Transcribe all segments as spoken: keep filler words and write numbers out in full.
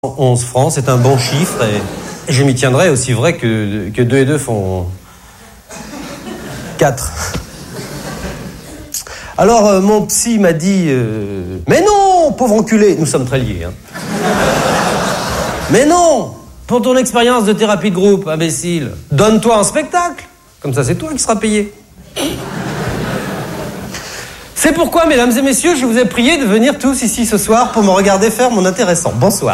onze francs, c'est un bon chiffre et je m'y tiendrai aussi vrai que, que deux et deux font quatre. Alors euh, mon psy m'a dit euh, mais non, pauvre enculé, nous sommes très liés. Hein. Mais non, pour ton expérience de thérapie de groupe, imbécile, donne-toi un spectacle. Comme ça, c'est toi qui seras payé. C'est pourquoi, mesdames et messieurs, je vous ai prié de venir tous ici ce soir pour me regarder faire mon intéressant. Bonsoir.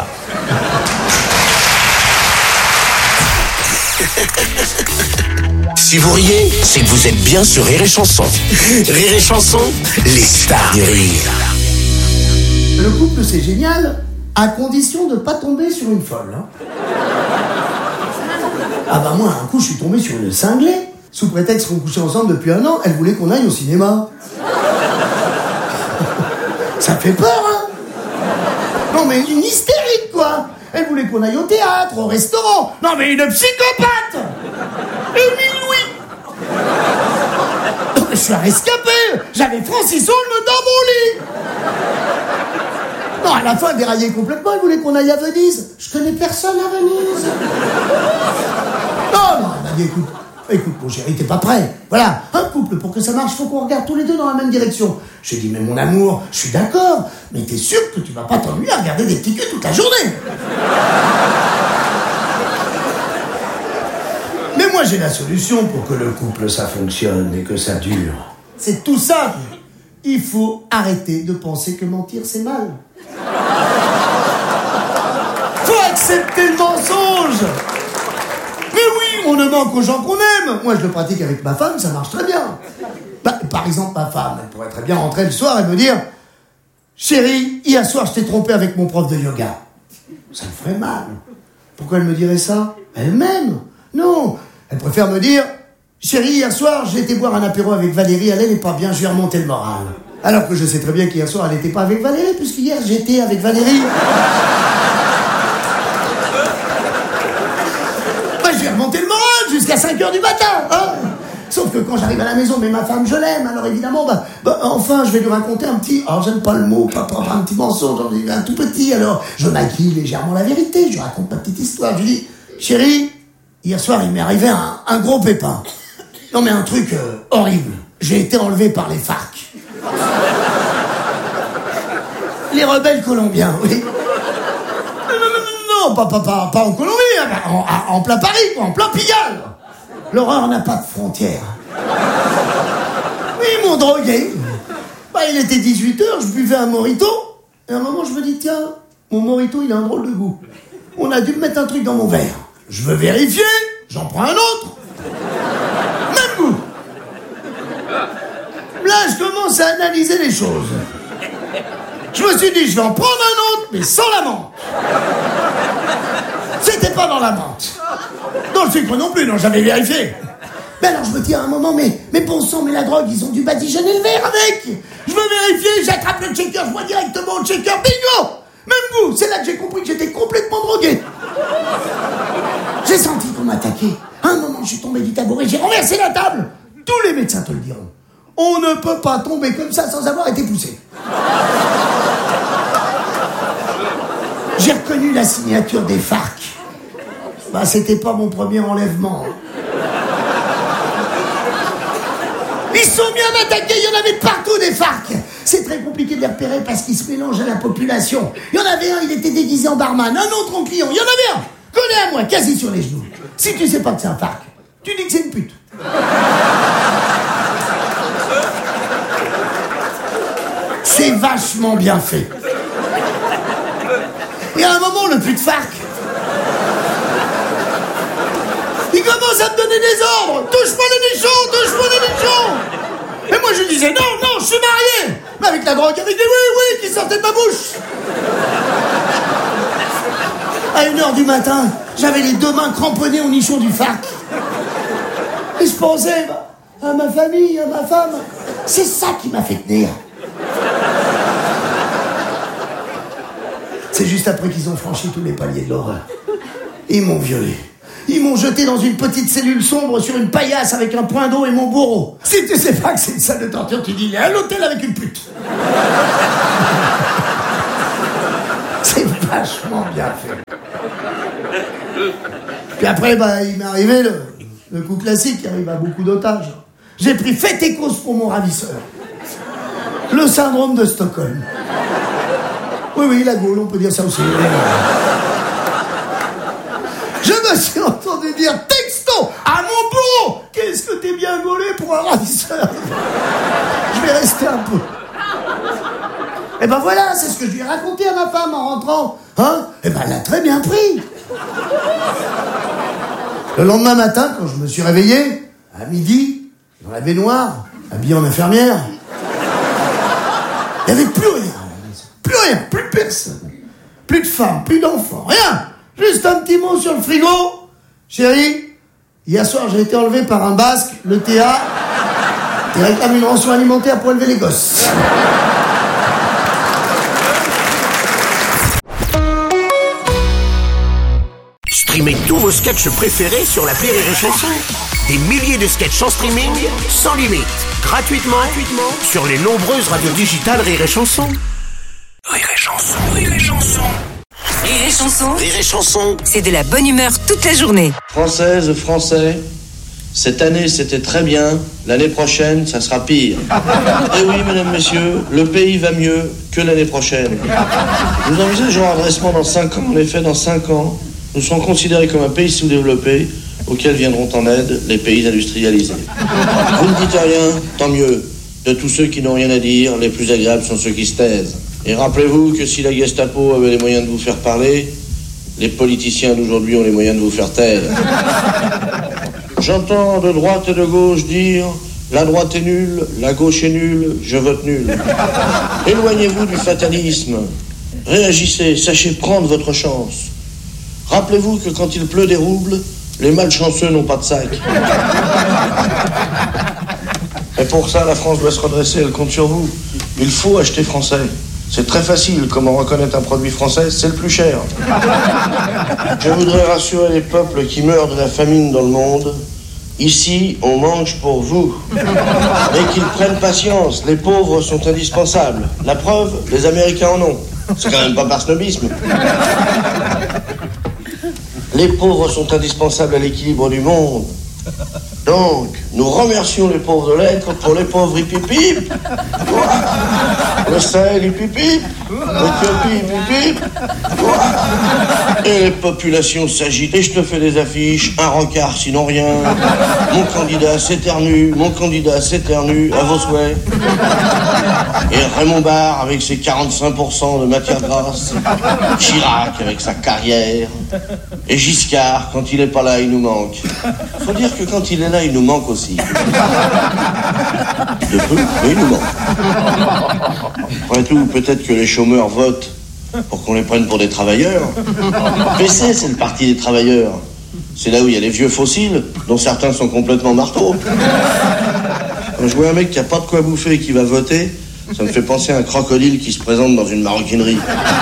Si vous riez, c'est que vous êtes bien sur Rire et Chanson. Rire et Chanson, les stars du rire. Le couple, c'est génial, à condition de ne pas tomber sur une folle. Hein. Ah bah moi, un coup, je suis tombé sur une cinglée. Sous prétexte qu'on couchait ensemble depuis un an, elle voulait qu'on aille au cinéma. Ça fait peur, hein. Non mais une hystérique, quoi. Elle voulait qu'on aille au théâtre, au restaurant. Non mais une psychopathe. Émile Louis. Non mais je suis un rescapé. J'avais Francis Holm dans mon lit. Non, à la fin, elle déraillait complètement. Elle voulait qu'on aille à Venise. Je connais personne à Venise. Non, non, elle m'a dit, écoute, écoute, mon chéri, t'es pas prêt. Voilà, un couple, pour que ça marche, faut qu'on regarde tous les deux dans la même direction. J'ai dit, mais mon amour, je suis d'accord, mais t'es sûr que tu vas pas t'ennuyer à regarder des petits culs toute la journée. Mais moi, j'ai la solution pour que le couple, ça fonctionne et que ça dure. C'est tout simple. Il faut arrêter de penser que mentir, c'est mal. Faut accepter le mensonge. Mais oui, on ne ment qu'aux gens qu'on aime. Moi, je le pratique avec ma femme, ça marche très bien. Bah, par exemple, ma femme, elle pourrait très bien rentrer le soir et me dire « Chérie, hier soir, je t'ai trompé avec mon prof de yoga. » Ça me ferait mal. Pourquoi elle me dirait ça? Elle m'aime. Non, elle préfère me dire « Chérie, hier soir, j'ai été boire un apéro avec Valérie, elle n'est pas bien, je lui ai remonté le moral. » Alors que je sais très bien qu'hier soir, elle n'était pas avec Valérie, puisqu'hier, j'étais avec Valérie. Bah, je lui ai remonté le moral jusqu'à cinq heures du matin, hein. Sauf que quand j'arrive à la maison, mais ma femme, je l'aime, alors évidemment, bah, bah, enfin, je vais lui raconter un petit, alors j'aime pas le mot, pas, pas, pas un petit mensonge, un tout petit, alors je maquille légèrement la vérité, je lui raconte ma petite histoire, je lui dis, chérie, hier soir, il m'est arrivé un, un gros pépin. Non mais un truc euh, horrible, j'ai été enlevé par les F A R C. Les rebelles colombiens, oui. Non, non, non, non, pas, pas, pas, pas en Colombie, hein, en, en plein Paris, quoi, en plein Pigalle. L'horreur n'a pas de frontières. Oui, ils m'ont drogué. Bah, il était dix-huit heures, je buvais un mojito. Et à un moment, je me dis, tiens, mon mojito, il a un drôle de goût. On a dû me mettre un truc dans mon verre. Je veux vérifier, j'en prends un autre. Même goût. Là, je commence à analyser les choses. Je me suis dit, je vais en prendre un autre, mais sans la menthe. C'était pas dans la menthe. Dans le sucre non plus, non, j'avais vérifié. Mais alors je me dis à un moment, mais, mais bon sang, mais la drogue, ils ont dû badigeonner le verre avec. Je veux vérifier, j'attrape le checker, je vois directement le checker, bingo. Même goût, c'est là que j'ai compris que j'étais complètement drogué. J'ai senti qu'on m'attaquait. À un moment, je suis tombé du tabouret, j'ai renversé la table. Tous les médecins te le diront. On ne peut pas tomber comme ça sans avoir été poussé. J'ai reconnu la signature des F A R C. Bah, c'était pas mon premier enlèvement. Ils sont mis à m'attaquer, il y en avait partout des F A R C. C'est très compliqué de les repérer parce qu'ils se mélangent à la population. Il y en avait un, il était déguisé en barman, un autre en client. Il y en avait un, collé à moi, quasi sur les genoux. Si tu sais pas que c'est un F A R C, tu dis que c'est une pute. C'est vachement bien fait. Et à un moment, le pute F A R C, il commence à me donner des ordres. Touche-moi les nichons, touche-moi les nichons. Et moi, je disais, non, non, je suis marié. Mais avec la drogue, avec des oui, oui qui sortaient de ma bouche. À une heure du matin, j'avais les deux mains cramponnées au nichon du F A R C. Et je pensais bah, à ma famille, à ma femme. C'est ça qui m'a fait tenir. C'est juste après qu'ils ont franchi tous les paliers de l'horreur. Ils m'ont violé. Ils m'ont jeté dans une petite cellule sombre sur une paillasse avec un point d'eau et mon bourreau. Si tu sais pas que c'est une salle de torture, tu dis il est à l'hôtel avec une pute. C'est vachement bien fait. Puis après, bah, il m'est arrivé le, le coup classique qui arrive à beaucoup d'otages. J'ai pris fait et cause pour mon ravisseur. Le syndrome de Stockholm. Oui, oui, la Gaule, on peut dire ça aussi. Je me suis entendu dire texto à mon bourreau. Qu'est-ce que t'es bien gaulé pour un ravisseur. Je vais rester un peu. Et ben voilà, c'est ce que je lui ai raconté à ma femme en rentrant. Hein? Et ben elle l'a très bien pris. Le lendemain matin, quand je me suis réveillé, à midi, dans la baignoire, habillé en infirmière, il n'y avait plus rien. Plus rien, plus personne. Plus de femmes, plus d'enfants, rien. Juste un petit mot sur le frigo. Chérie, hier soir j'ai été enlevé par un basque, le T A, qui réclame une rançon alimentaire pour élever les gosses. Streamez tous vos sketchs préférés sur l'appli Rire et Chanson. Des milliers de sketchs en streaming, sans limite, gratuitement, gratuitement sur les nombreuses radios digitales Rire et Chanson. Rire et Chanson, Rire et Chanson. Rire et Chanson. Rire et Chanson. C'est de la bonne humeur toute la journée. Françaises, Français, cette année c'était très bien, l'année prochaine ça sera pire. Eh oui, mesdames, messieurs, le pays va mieux que l'année prochaine. Nous envisageons un redressement dans cinq ans. En effet, dans cinq ans, nous serons considérés comme un pays sous-développé auquel viendront en aide les pays industrialisés. Vous ne dites rien, tant mieux. De tous ceux qui n'ont rien à dire, les plus agréables sont ceux qui se taisent. Et rappelez-vous que si la Gestapo avait les moyens de vous faire parler, les politiciens d'aujourd'hui ont les moyens de vous faire taire. J'entends de droite et de gauche dire « la droite est nulle, la gauche est nulle, je vote nul ». Éloignez-vous du fatalisme. Réagissez, sachez prendre votre chance. Rappelez-vous que quand il pleut des roubles, les malchanceux n'ont pas de sac. Et pour ça, la France doit se redresser, elle compte sur vous. Il faut acheter français. C'est très facile, comment reconnaître un produit français, c'est le plus cher. Je voudrais rassurer les peuples qui meurent de la famine dans le monde. Ici, on mange pour vous. Et qu'ils prennent patience, les pauvres sont indispensables. La preuve, les Américains en ont. C'est quand même pas par snobisme. Les pauvres sont indispensables à l'équilibre du monde. Donc, nous remercions les pauvres de l'être pour les pauvres hipipip. Le Sahel hipipip. L'Éthiopie hipipip. Et les populations s'agitent. Et je te fais des affiches, un rencard sinon rien. Mon candidat s'éternue, mon candidat s'éternue, à vos souhaits. Et Raymond Barre avec ses quarante-cinq pour cent de matière grasse. Chirac avec sa carrière. Et Giscard, quand il est pas là, il nous manque. Faut dire que quand il est là, il nous manque aussi. De peu, mais il nous manque. Après tout, peut-être que les chômeurs votent pour qu'on les prenne pour des travailleurs. P C, c'est le parti des travailleurs. C'est là où il y a les vieux fossiles, dont certains sont complètement marteaux. Quand je vois un mec qui a pas de quoi bouffer et qui va voter, ça me fait penser à un crocodile qui se présente dans une maroquinerie.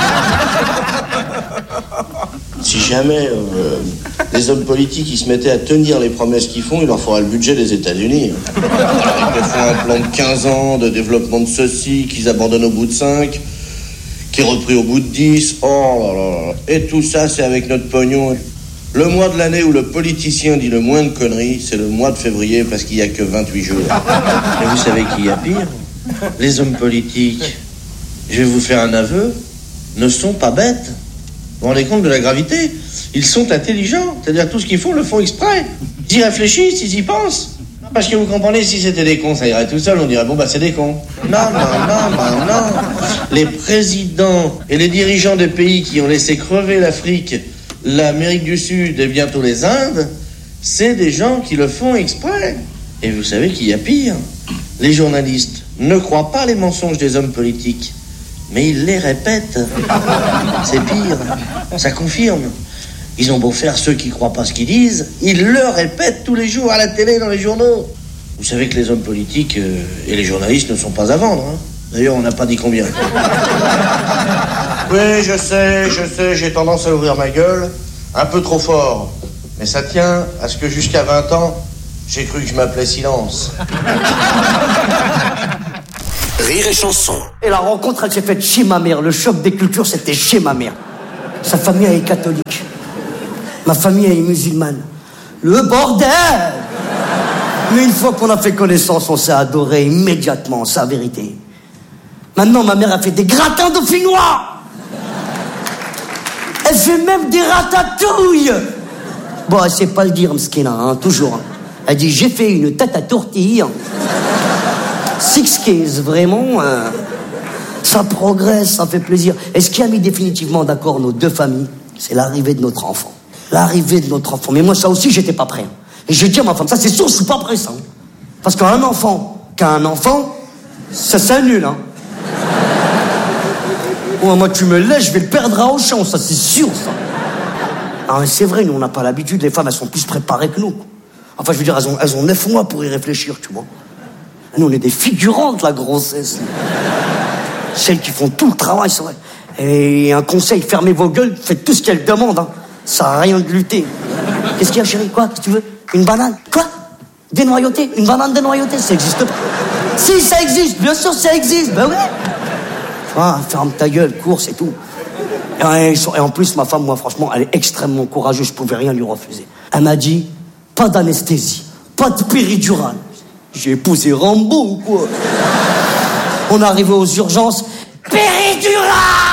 Si jamais euh, les hommes politiques ils se mettaient à tenir les promesses qu'ils font, il leur faudra le budget des États-Unis. Alors ils font un plan de quinze ans de développement de ceci, qu'ils abandonnent au bout de cinq, qui est repris au bout de dix. Oh là là là. Et tout ça, c'est avec notre pognon. Le mois de l'année où le politicien dit le moins de conneries, c'est le mois de février parce qu'il n'y a que vingt-huit jours. Et vous savez qui y a pire? Les hommes politiques, je vais vous faire un aveu, ne sont pas bêtes. Vous vous rendez compte de la gravité? Ils sont intelligents, c'est-à-dire tout ce qu'ils font, le font exprès. Ils y réfléchissent, ils y pensent. Parce que vous comprenez, si c'était des cons, ça irait tout seul, on dirait, bon bah c'est des cons. Non, non, non, non, non. Les présidents et les dirigeants des pays qui ont laissé crever l'Afrique, l'Amérique du Sud et bientôt les Indes, c'est des gens qui le font exprès. Et vous savez qu'il y a pire. Les journalistes ne croient pas les mensonges des hommes politiques, mais ils les répètent. C'est pire, ça confirme. Ils ont beau faire ceux qui croient pas ce qu'ils disent, ils le répètent tous les jours à la télé, dans les journaux. Vous savez que les hommes politiques euh, et les journalistes ne sont pas à vendre, hein. D'ailleurs, on n'a pas dit combien. Oui, je sais, je sais, j'ai tendance à ouvrir ma gueule un peu trop fort. Mais ça tient à ce que jusqu'à vingt ans, j'ai cru que je m'appelais Silence. Rire et Chanson. Et la rencontre, elle s'est faite chez ma mère. Le choc des cultures, c'était chez ma mère. Sa famille, elle est catholique. Ma famille, elle est musulmane. Le bordel! Mais une fois qu'on a fait connaissance, on s'est adoré immédiatement, c'est la vérité. Maintenant, ma mère a fait des gratins dauphinois. Elle fait même des ratatouilles. Bon, elle sait pas le dire, mskina, hein, toujours. Elle dit, j'ai fait une tête à tortille. Six cases, vraiment. Euh, ça progresse, ça fait plaisir. Et ce qui a mis définitivement d'accord nos deux familles, c'est l'arrivée de notre enfant. L'arrivée de notre enfant. Mais moi, ça aussi, j'étais pas prêt. Et je dis à ma femme, ça c'est sûr, je suis pas prêt, ça. Parce qu'un enfant, qu'un enfant, ça s'annule, hein. Oh, moi, tu me laisses, je vais le perdre à Auchan, ça c'est sûr, ça. Ah, c'est vrai, nous, on n'a pas l'habitude, les femmes, elles sont plus préparées que nous. Enfin, je veux dire, elles ont, elles ont neuf mois pour y réfléchir, tu vois. Nous, on est des figurantes, la grossesse. Celles qui font tout le travail, c'est vrai. Et un conseil, fermez vos gueules, faites tout ce qu'elles demandent, hein. Ça n'a rien de lutter. Qu'est-ce qu'il y a, chérie? Quoi? Qu'est-ce que tu veux? Une banane? Quoi? Dénoyautée? Une banane dénoyautée? Ça existe pas. Si, ça existe, bien sûr, ça existe. Ben ouais. Ah, ferme ta gueule, course et tout. Et, et en plus, ma femme, moi, franchement, elle est extrêmement courageuse. Je pouvais rien lui refuser. Elle m'a dit, pas d'anesthésie, pas de péridurale. J'ai épousé Rambo ou quoi? On est arrivé aux urgences. Péridurale!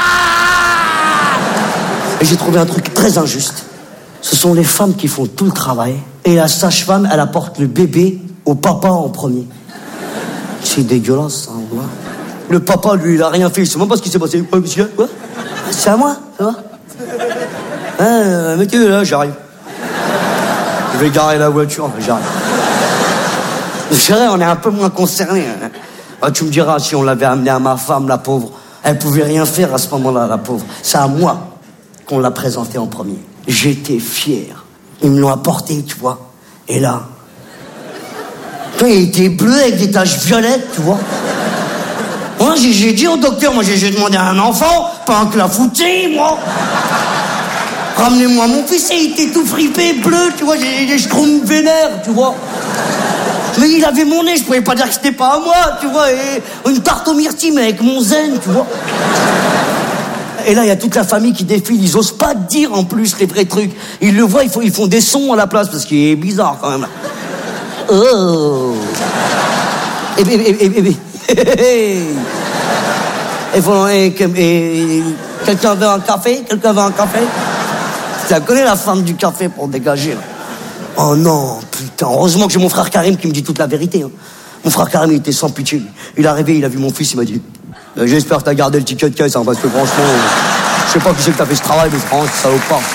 Et j'ai trouvé un truc très injuste. Ce sont les femmes qui font tout le travail. Et la sage-femme, elle apporte le bébé au papa en premier. C'est dégueulasse, hein, ouais. Le papa, lui, il a rien fait. Il sait même pas ce qui s'est passé. Quoi, monsieur? Quoi? C'est à moi, ça va? Ah, mettez-le là, j'arrive. Je vais garer la voiture, j'arrive. C'est vrai, on est un peu moins concernés. Hein. Ah, tu me diras, si on l'avait amené à ma femme, la pauvre, elle pouvait rien faire à ce moment-là, la pauvre. C'est à moi qu'on l'a présenté en premier. J'étais fier. Ils me l'ont apporté, tu vois. Et là, il était bleu avec des taches violettes, tu vois. Moi, j'ai, j'ai dit au docteur, moi, j'ai, j'ai demandé à un enfant, pas un clafoutis, moi. Ramenez-moi mon fils, et il était tout fripé, bleu, tu vois, j'ai des schtroumpfs vénères, tu vois. Mais il avait mon nez, je pouvais pas dire que c'était pas à moi, tu vois, et une tarte aux myrtilles, mais avec mon zen, tu vois. Et là, il y a toute la famille qui défile, ils osent pas dire en plus les vrais trucs. Ils le voient, ils font, ils font des sons à la place, parce qu'il est bizarre quand même. Oh. Et, et, et, et, et, et, et, et, et quelqu'un veut un café? Quelqu'un veut un café? Tu la connais, la femme du café, pour dégager, là. Oh non, putain, heureusement que j'ai mon frère Karim qui me dit toute la vérité, hein. Mon frère Karim, il était sans pitié. Il est arrivé, il a vu mon fils, il m'a dit, euh, j'espère que t'as gardé le ticket de caisse, hein, parce que franchement, euh, je sais pas qui c'est que t'as fait ce travail, mais franchement, c'est salopard, ça.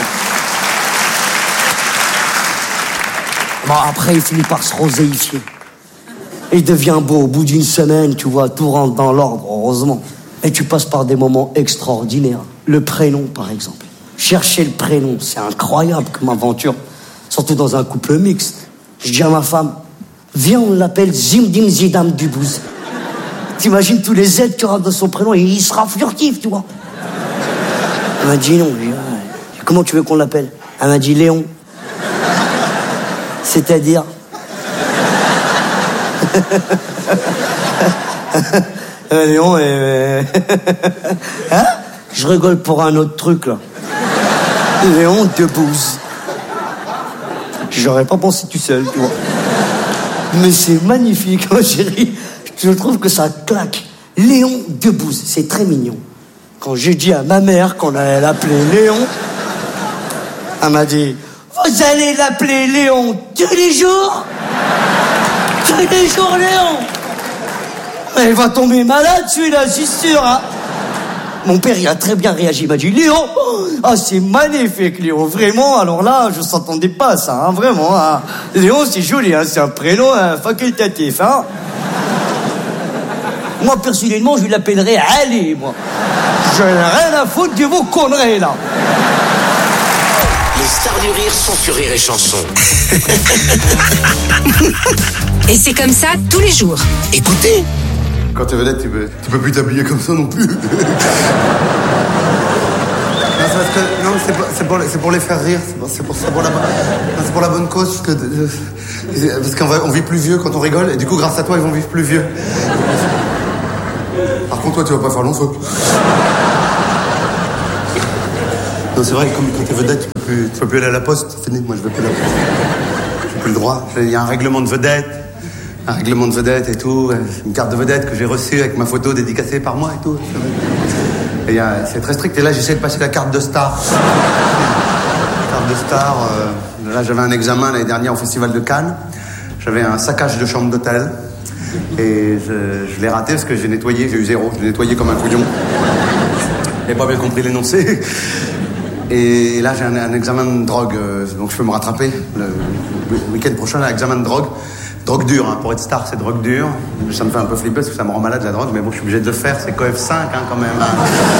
Bon, après, il finit par se roséifier. Il devient beau au bout d'une semaine, tu vois, tout rentre dans l'ordre, heureusement. Et tu passes par des moments extraordinaires. Le prénom, par exemple. Chercher le prénom, c'est incroyable comme aventure. Surtout dans un couple mixte. Je dis à ma femme, viens, on l'appelle Zimdim Zidam Dubouz. T'imagines tous les Z qui rentrent dans son prénom et il sera furtif, tu vois. Elle m'a dit non. J'ai dit, ah, comment tu veux qu'on l'appelle? Elle m'a dit Léon. C'est-à-dire Léon, euh... hein? Je rigole pour un autre truc, là. Léon Debouze. J'aurais pas pensé tout seul, tu vois. Mais c'est magnifique, hein, chérie. Je trouve que ça claque. Léon Debouze, c'est très mignon. Quand j'ai dit à ma mère qu'on allait l'appeler Léon, elle m'a dit, vous allez l'appeler Léon tous les jours? Tous les jours, Léon? Elle va tomber malade, celui-là, je suis sûr, hein. Mon père, il a très bien réagi. Il m'a dit, Léon, ah, c'est magnifique, Léon. Vraiment, alors là, je s'entendais pas, ça, hein, vraiment. Hein. Léon, c'est joli, hein, c'est un prénom hein, facultatif, hein. Moi, personnellement, je l'appellerais Ali, moi. Je n'ai rien à foutre de vos conneries, là. Les stars du rire sont sur Rire et Chanson. Et c'est comme ça tous les jours. Écoutez. Quand t'es vedette, tu peux, tu peux plus t'habiller comme ça non plus. Non, c'est parce que, non, c'est pour, c'est pour, c'est pour les faire rire. C'est pour, c'est pour, c'est pour, la, c'est pour la bonne cause. Parce, que, parce qu'on va, on vit plus vieux quand on rigole. Et du coup, grâce à toi, ils vont vivre plus vieux. Par contre, toi, tu vas pas faire long feu. Non, c'est vrai, comme quand t'es vedette, tu peux plus, tu peux plus aller à la poste. C'est fini, moi je veux plus la poste. J'ai plus le droit. Il y a un règlement de vedette, un règlement de vedette et tout. Une carte de vedette que j'ai reçue avec ma photo dédicacée par moi et tout. Et y a, c'est très strict. Et là, j'essaie de passer la carte de star. Carte de star. Euh, là, j'avais un examen l'année dernière au Festival de Cannes. J'avais un saccage de chambre d'hôtel. Et je, je l'ai raté parce que j'ai nettoyé, j'ai eu zéro. Je l'ai nettoyé comme un couillon. J'ai pas bien compris l'énoncé. Et là, j'ai un, un examen de drogue, euh, donc je peux me rattraper. Le, le week-end prochain, un examen de drogue. Drogue dure, hein. Pour être star, c'est drogue dure. Ça me fait un peu flipper parce que ça me rend malade, la drogue, mais bon, je suis obligé de le faire. C'est Coef cinq, hein, quand même. Hein.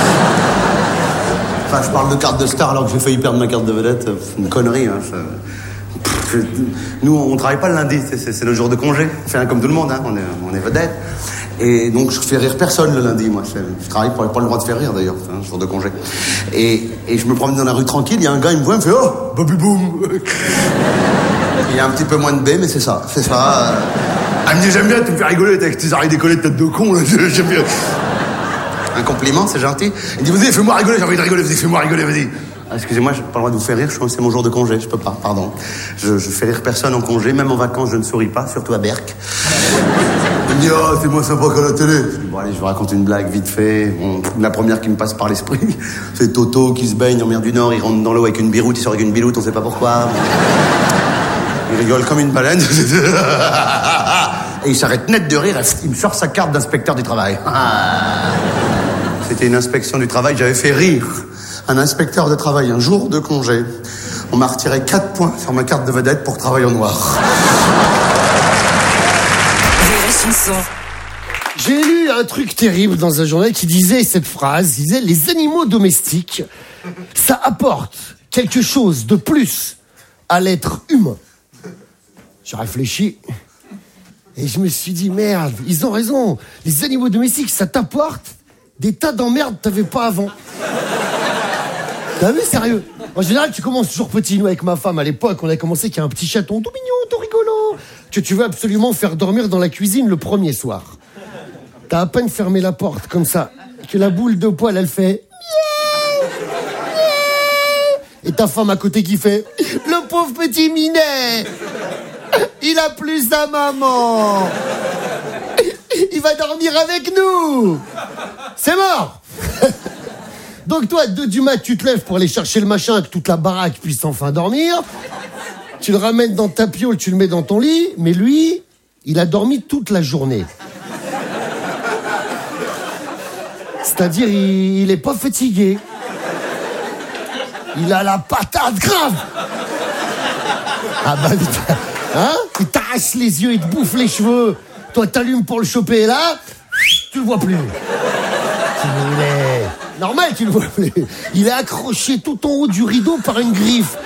Enfin, je parle de carte de star alors que j'ai failli perdre ma carte de vedette. C'est une connerie, hein. Ça... Pff, nous, on travaille pas le lundi, c'est, c'est, c'est le jour de congé. On fait rien comme tout le monde, hein. On est, on est vedette. Et donc, je fais rire personne le lundi, moi. Je, je travaille pour pas le droit de faire rire, d'ailleurs. C'est un jour de congé. Et, et je me promène dans la rue tranquille, il y a un gars, il me voit, il me fait « Oh, Bobby Boom !» Il y a un petit peu moins de B, mais c'est ça. C'est ça. Elle me dit « J'aime bien, tu me fais rigoler avec tes oreilles décollées de tête de con. » J'aime bien. Un compliment, c'est gentil. Il dit « Vas-y, fais-moi rigoler, j'ai envie de rigoler. Vas-y, fais-moi rigoler, vas-y. » Ah, excusez-moi, je n'ai pas le droit de vous faire rire, je pense que c'est mon jour de congé, je peux pas, pardon. Je, je fais rire personne en congé, même en vacances, je ne souris pas, surtout à Berck. Il me dit, ah, oh, c'est moins sympa qu'à la télé. Je dis, bon, allez, je vous raconte une blague vite fait. Bon, la première qui me passe par l'esprit, c'est Toto qui se baigne en mer du Nord, il rentre dans l'eau avec une biroute, il sort avec une biloute, on sait pas pourquoi. Il rigole comme une baleine. Et il s'arrête net de rire, il me sort sa carte d'inspecteur du travail. C'était une inspection du travail, j'avais fait rire un inspecteur de travail un jour de congé. On m'a retiré quatre points sur ma carte de vedette pour travail au noir. J'ai lu un truc terrible dans un journal qui disait cette phrase, il disait « Les animaux domestiques, ça apporte quelque chose de plus à l'être humain. » J'ai réfléchi et je me suis dit « Merde, ils ont raison, les animaux domestiques, ça t'apporte des tas d'emmerdes que t'avais pas avant. » T'as vu, sérieux? En général, tu commences toujours petit. Nous, avec ma femme, à l'époque, on a commencé qu'il y a un petit chaton tout mignon, tout rigolo, que tu veux absolument faire dormir dans la cuisine le premier soir. T'as à peine fermé la porte, comme ça, que la boule de poil, elle fait... Et ta femme à côté qui fait... Le pauvre petit minet, il a plus sa maman. Il va dormir avec nous. C'est mort. Donc toi, à deux du mat, tu te lèves pour aller chercher le machin, que toute la baraque puisse enfin dormir. Tu le ramènes dans ta piole, tu le mets dans ton lit, mais lui, il a dormi toute la journée. C'est-à-dire, il, il est pas fatigué. Il a la patate grave. Ah bah, hein? Il t'arrache les yeux, il te bouffe les cheveux. Toi, t'allumes pour le choper, et là, tu le vois plus. Il est... Normal, tu le vois plus. Il est accroché tout en haut du rideau par une griffe.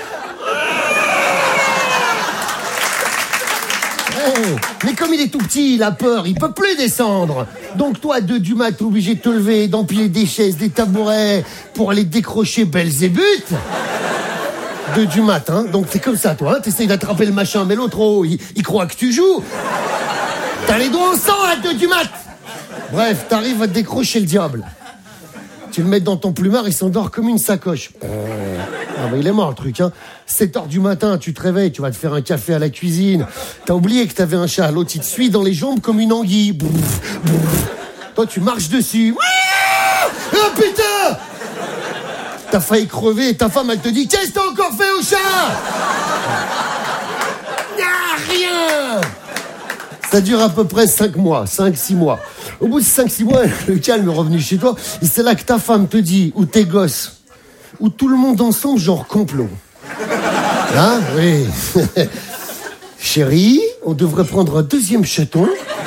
Hey, mais comme il est tout petit, il a peur, il peut plus descendre. Donc toi, à deux du mat, t'es obligé de te lever, d'empiler des chaises, des tabourets pour aller décrocher Belzébuth. Deux du mat, hein. Donc c'est comme ça, toi. Hein. T'essayes d'attraper le machin, mais l'autre, oh, il, il croit que tu joues. T'as les doigts au sang à deux du mat. Bref, t'arrives à te décrocher le diable. Tu le mets dans ton plumard, il s'endort comme une sacoche. Euh... Ah bah il est mort le truc, hein. sept heures du matin, tu te réveilles, tu vas te faire un café à la cuisine. T'as oublié que t'avais un chat, l'autre il te suit dans les jambes comme une anguille. Bouf, bouf. Toi tu marches dessus. Oh putain! T'as failli crever et ta femme elle te dit « Qu'est-ce que t'as encore fait au chat ?» Ah, rien. Ça dure à peu près cinq mois, cinq six mois. Au bout de cinq six mois, le calme est revenu chez toi. Et c'est là que ta femme te dit, ou tes gosses, ou tout le monde ensemble, genre complot. Hein? Oui. Chérie, on devrait prendre un deuxième chaton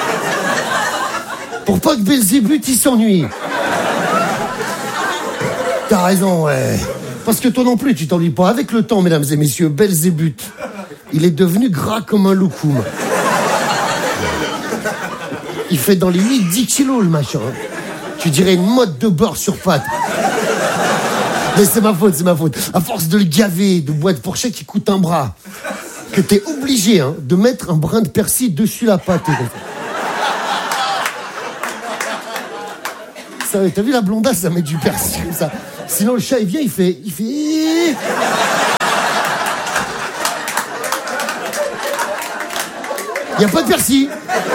pour pas que Belzébuth il s'ennuie. T'as raison, ouais. Parce que toi non plus, tu t'ennuies pas. Avec le temps, mesdames et messieurs, Belzébuth, il est devenu gras comme un loukoum. Il fait dans les huit dix kilos, le machin. Tu dirais une mode de beurre sur pâte. Mais c'est ma faute, c'est ma faute. À force de le gaver de boîtes pour chèque qui coûte un bras, que t'es obligé hein, de mettre un brin de persil dessus la pâte. Ça, t'as vu la blondasse, ça met du persil comme ça. Sinon, le chat, il vient, il fait... Il fait... Il n'y a pas de persil.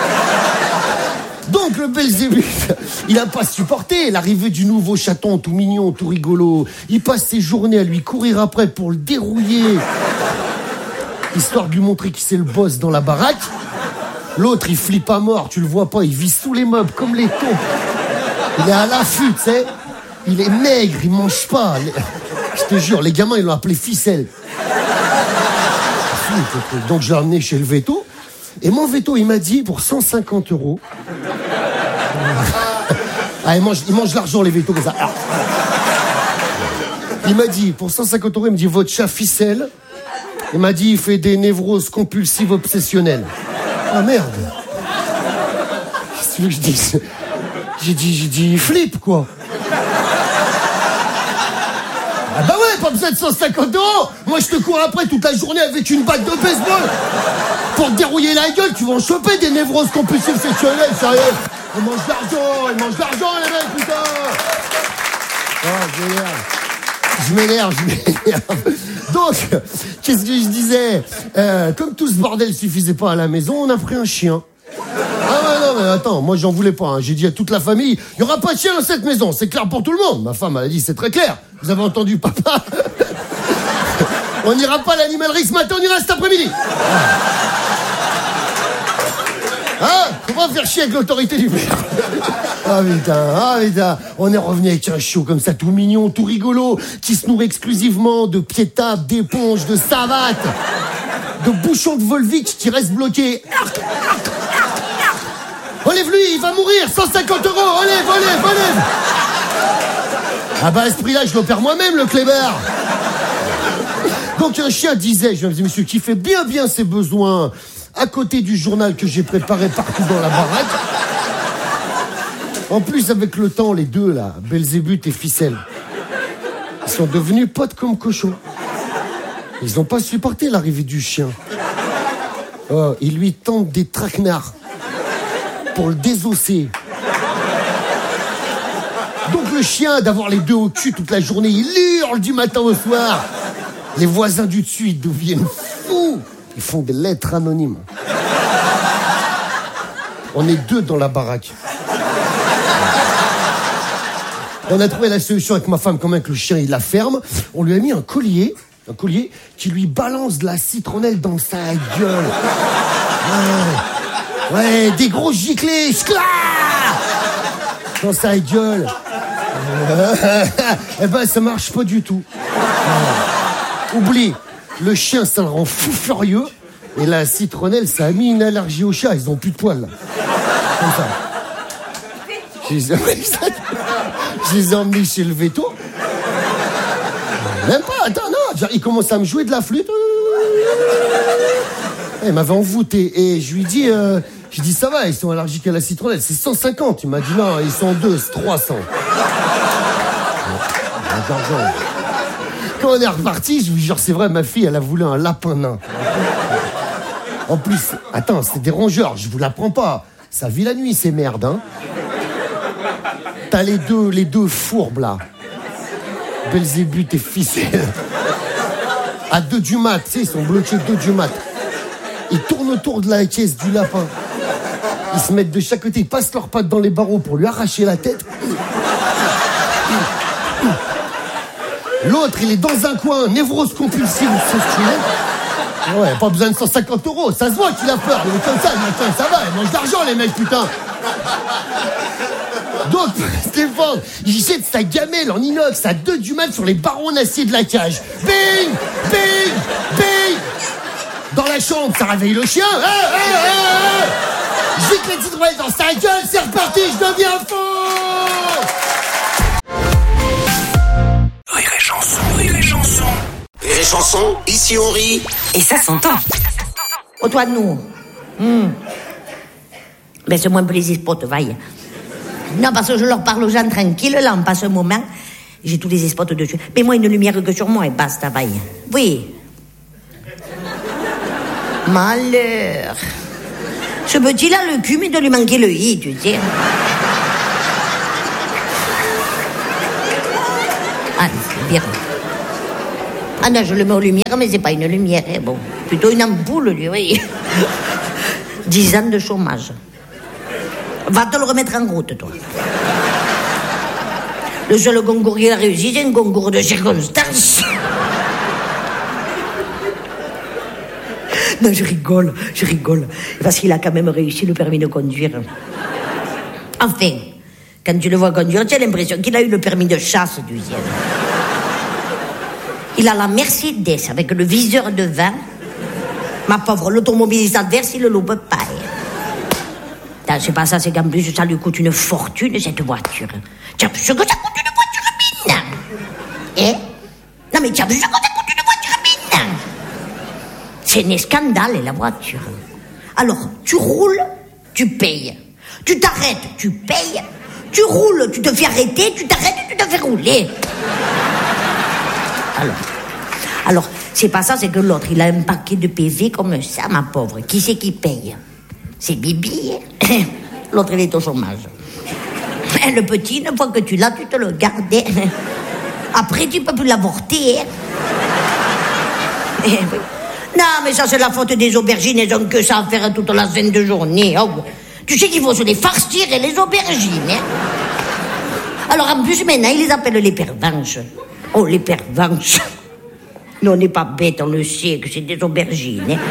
Donc, le Belzébuth, il n'a pas supporté l'arrivée du nouveau chaton tout mignon, tout rigolo. Il passe ses journées à lui courir après pour le dérouiller, histoire de lui montrer qui c'est le boss dans la baraque. L'autre, il flippe à mort, tu le vois pas, il vit sous les meubles comme les taupes. Il est à l'affût, tu sais. Il est maigre, il mange pas. Je te jure, les gamins, ils l'ont appelé ficelle. Donc, je l'ai emmené chez le veto. Et mon veto, il m'a dit, pour cent cinquante euros... Ah, il mange, il mange l'argent, les vétos, comme ça. Ah. Il m'a dit, pour cent cinquante euros, il me dit, votre chat ficelle. Il m'a dit, il fait des névroses compulsives obsessionnelles. Ah, merde. Qu'est-ce que tu veux que je dise? J'ai dit, j'ai dit, flippe, quoi. Ah bah ouais, pas besoin de cent cinquante euros. Moi, je te cours après toute la journée avec une batte de baseball. Pour te dérouiller la gueule, tu vas en choper des névroses compulsives sexuelles, sérieux. Ils mangent de l'argent, ils mangent de l'argent, les mecs, putain. Oh, je m'énerve. Je m'énerve, je m'énerve. Donc, qu'est-ce que je disais euh, Comme tout ce bordel suffisait pas à la maison, on a pris un chien. Ah ouais, non, mais attends, moi j'en voulais pas. Hein. J'ai dit à toute la famille, il y aura pas de chien dans cette maison, c'est clair pour tout le monde. Ma femme, elle a dit, c'est très clair. Vous avez entendu, papa? On n'ira pas à l'animalerie ce matin, on ira cet après-midi. Hein? Faut pas faire chier avec l'autorité du père. Ah putain, ah putain. On est revenu avec un chiot comme ça, tout mignon, tout rigolo, qui se nourrit exclusivement de pieds de table, d'éponges, de savates, de bouchons de Volvic qui restent bloqués. Enlève-lui, il va mourir, cent cinquante euros, enlève, enlève, enlève. Ah bah à ce prix-là, je l'opère moi-même, le clébard. Donc un chien disait, je me dis, monsieur, qui fait bien bien ses besoins à côté du journal que j'ai préparé partout dans la baraque. En plus, avec le temps, les deux, là, Belzébuth et Ficelle, ils sont devenus potes comme cochons. Ils n'ont pas supporté l'arrivée du chien. Oh, ils lui tendent des traquenards pour le désosser. Donc le chien, d'avoir les deux au cul toute la journée, il hurle du matin au soir. Les voisins du dessus, ils deviennent fous. Ils font des lettres anonymes. On est deux dans la baraque. On a trouvé la solution avec ma femme, quand même, que le chien, il la ferme. On lui a mis un collier, un collier qui lui balance de la citronnelle dans sa gueule. Ouais, ouais, des gros giclés, scla dans sa gueule. Eh ben, ça marche pas du tout. Oublie, le chien, ça le rend fou furieux. Et la citronnelle, ça a mis une allergie au chat. Ils ont plus de poils, là. Comme ça. Je les ai emmenés, je les ai emmenés chez le veto. Même pas, attends, non. Il commence à me jouer de la flûte. Il m'avait envoûté. Et je lui dis, euh, je dis, ça va, ils sont allergiques à la citronnelle. C'est cent cinquante. Il m'a dit, non, ils sont deux, c'est trois cents. Quand on est reparti, je vous jure, c'est vrai, ma fille, elle a voulu un lapin nain. En plus, attends, c'est des rongeurs, je vous l'apprends pas. Ça vit la nuit, ces merdes, hein. T'as les deux, les deux fourbes, là. Belzébuth et Ficelle. À deux du mat, tu sais, ils sont bloqués deux du mat. Ils tournent autour de la caisse du lapin. Ils se mettent de chaque côté, ils passent leurs pattes dans les barreaux pour lui arracher la tête. L'autre, il est dans un coin, névrose compulsive, ouais, pas besoin de cent cinquante euros, ça se voit qu'il a peur. Il est comme ça, il ça va, il mange de l'argent, les mecs, putain. Donc, Stéphane, il jette sa gamelle en inox à deux du mat sur les barreaux en acier de la cage. Bing, bing, bing. Dans la chambre, ça réveille le chien. Ah, ah, ah. Jette les citronnelles dans sa gueule, c'est reparti, je deviens fou. Rire et chanson, rire et chanson. Rire et chanson, ici on rit. Et ça s'entend. Oh, toi, nous. Hum. Mais c'est moins plaisir pour te vaille. Non, parce que je leur parle aux gens tranquilles, là, on passe un moment. J'ai tous les spots dessus. Mets-moi une lumière que sur moi et basta, vaille. Oui. Malheur. Ce petit-là, le cul, mais de lui manquer le i, tu sais. Ah, c'est bien. Ah non, je le mets en lumière, mais c'est pas une lumière. Hein. Bon, plutôt une ampoule, lui, oui. Dix ans de chômage. Va te le remettre en route, toi. Le seul concours qu'il a réussi, c'est un concours de circonstances. Non, je rigole, je rigole. Parce qu'il a quand même réussi le permis de conduire. Enfin, quand tu le vois conduire, tu as l'impression qu'il a eu le permis de chasse du ciel. Il a la Mercedes avec le viseur devant. Ma pauvre, l'automobiliste adverse, il ne loupe pas. Non, c'est pas ça, c'est qu'en plus, ça lui coûte une fortune, cette voiture. Tu as vu ce que ça coûte une voiture, Mina? Hein? Non, mais tu as vu ce que ça coûte une voiture, Mina? C'est un scandale, la voiture. Alors, tu roules, tu payes. Tu t'arrêtes, tu payes. Tu roules, tu te fais arrêter, tu t'arrêtes, tu te fais rouler. Alors, alors, c'est pas ça, c'est que l'autre, il a un paquet de P V comme ça, ma pauvre. Qui c'est qui paye? C'est Bibi. Hein? L'autre, il est au chômage. Le petit, une fois que tu l'as, tu te le gardes. Après, tu peux plus l'avorter. Non, mais ça, c'est la faute des aubergines. Elles ont que ça à faire toute la sainte journée. Oh, tu sais qu'il faut se les farcir, les aubergines. Hein? Alors, en plus, maintenant, ils les appellent les pervenches. Oh, les pervenches. Nous, on n'est pas bêtes, on le sait, que c'est des aubergines. Hein?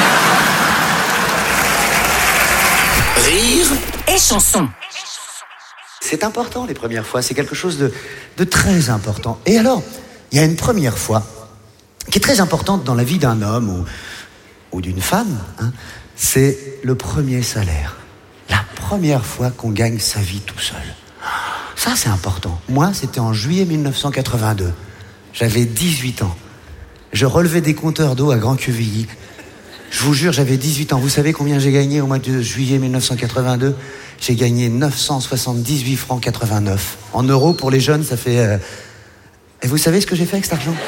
Rire et chanson. C'est important, les premières fois. C'est quelque chose de, de très important. Et alors, il y a une première fois qui est très importante dans la vie d'un homme ou, ou d'une femme. Hein, c'est le premier salaire. La première fois qu'on gagne sa vie tout seul. Ça, c'est important. Moi, c'était en juillet mille neuf cent quatre-vingt-deux. J'avais dix-huit ans. Je relevais des compteurs d'eau à Grand-Quevilly. Je vous jure, j'avais dix-huit ans. Vous savez combien j'ai gagné au mois de juillet mille neuf cent quatre-vingt-deux? J'ai gagné neuf cent soixante-dix-huit francs quatre-vingt-neuf. En euros, pour les jeunes, ça fait... Euh... Et vous savez ce que j'ai fait avec cet argent?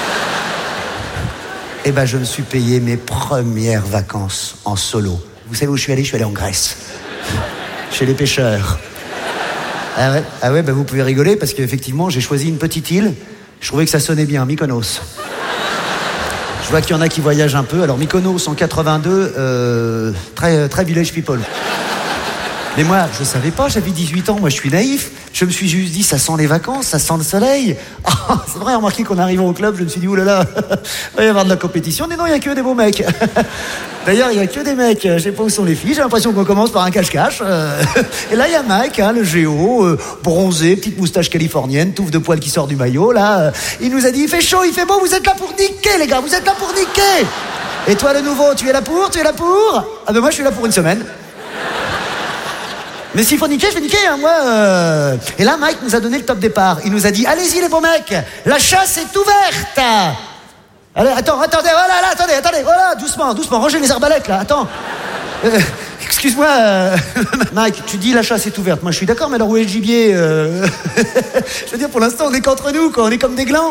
Eh ben, je me suis payé mes premières vacances en solo. Vous savez où je suis allé? Je suis allé en Grèce. Chez les pêcheurs. Ah ouais, ah ouais, ben vous pouvez rigoler parce qu'effectivement, j'ai choisi une petite île. Je trouvais que ça sonnait bien, Mykonos. Je vois qu'il y en a qui voyagent un peu. Alors, Mykonos en quatre-vingt-deux, euh, très, très village people. Mais moi, je savais pas, j'avais dix-huit ans, moi je suis naïf. Je me suis juste dit, ça sent les vacances, ça sent le soleil. Oh, c'est vrai, remarquez qu'en arrivant au club, je me suis dit, oulala, il va y avoir de la compétition. Mais non, il n'y a que des beaux mecs. D'ailleurs, il n'y a que des mecs. Je sais pas où sont les filles, j'ai l'impression qu'on commence par un cache-cache. Et là, il y a Mike, hein, le géo, euh, bronzé, petite moustache californienne, touffe de poils qui sort du maillot, là. Il nous a dit, il fait chaud, il fait beau, vous êtes là pour niquer, les gars, vous êtes là pour niquer. Et toi, le nouveau, tu es là pour, tu es là pour? Ah ben moi, je suis là pour une semaine. Mais s'il faut niquer, je vais niquer, hein, moi. Euh... Et là, Mike nous a donné le top départ. Il nous a dit, allez-y les beaux mecs, la chasse est ouverte. Allez, attends, attendez, voilà, là, attendez, attendez, voilà, doucement, doucement, rangez les arbalètes, là, attends. Euh, excuse-moi, euh... Mike, tu dis la chasse est ouverte. Moi, je suis d'accord, mais alors où est le gibier? euh... Je veux dire, pour l'instant, on est qu'entre nous, quoi, on est comme des glands.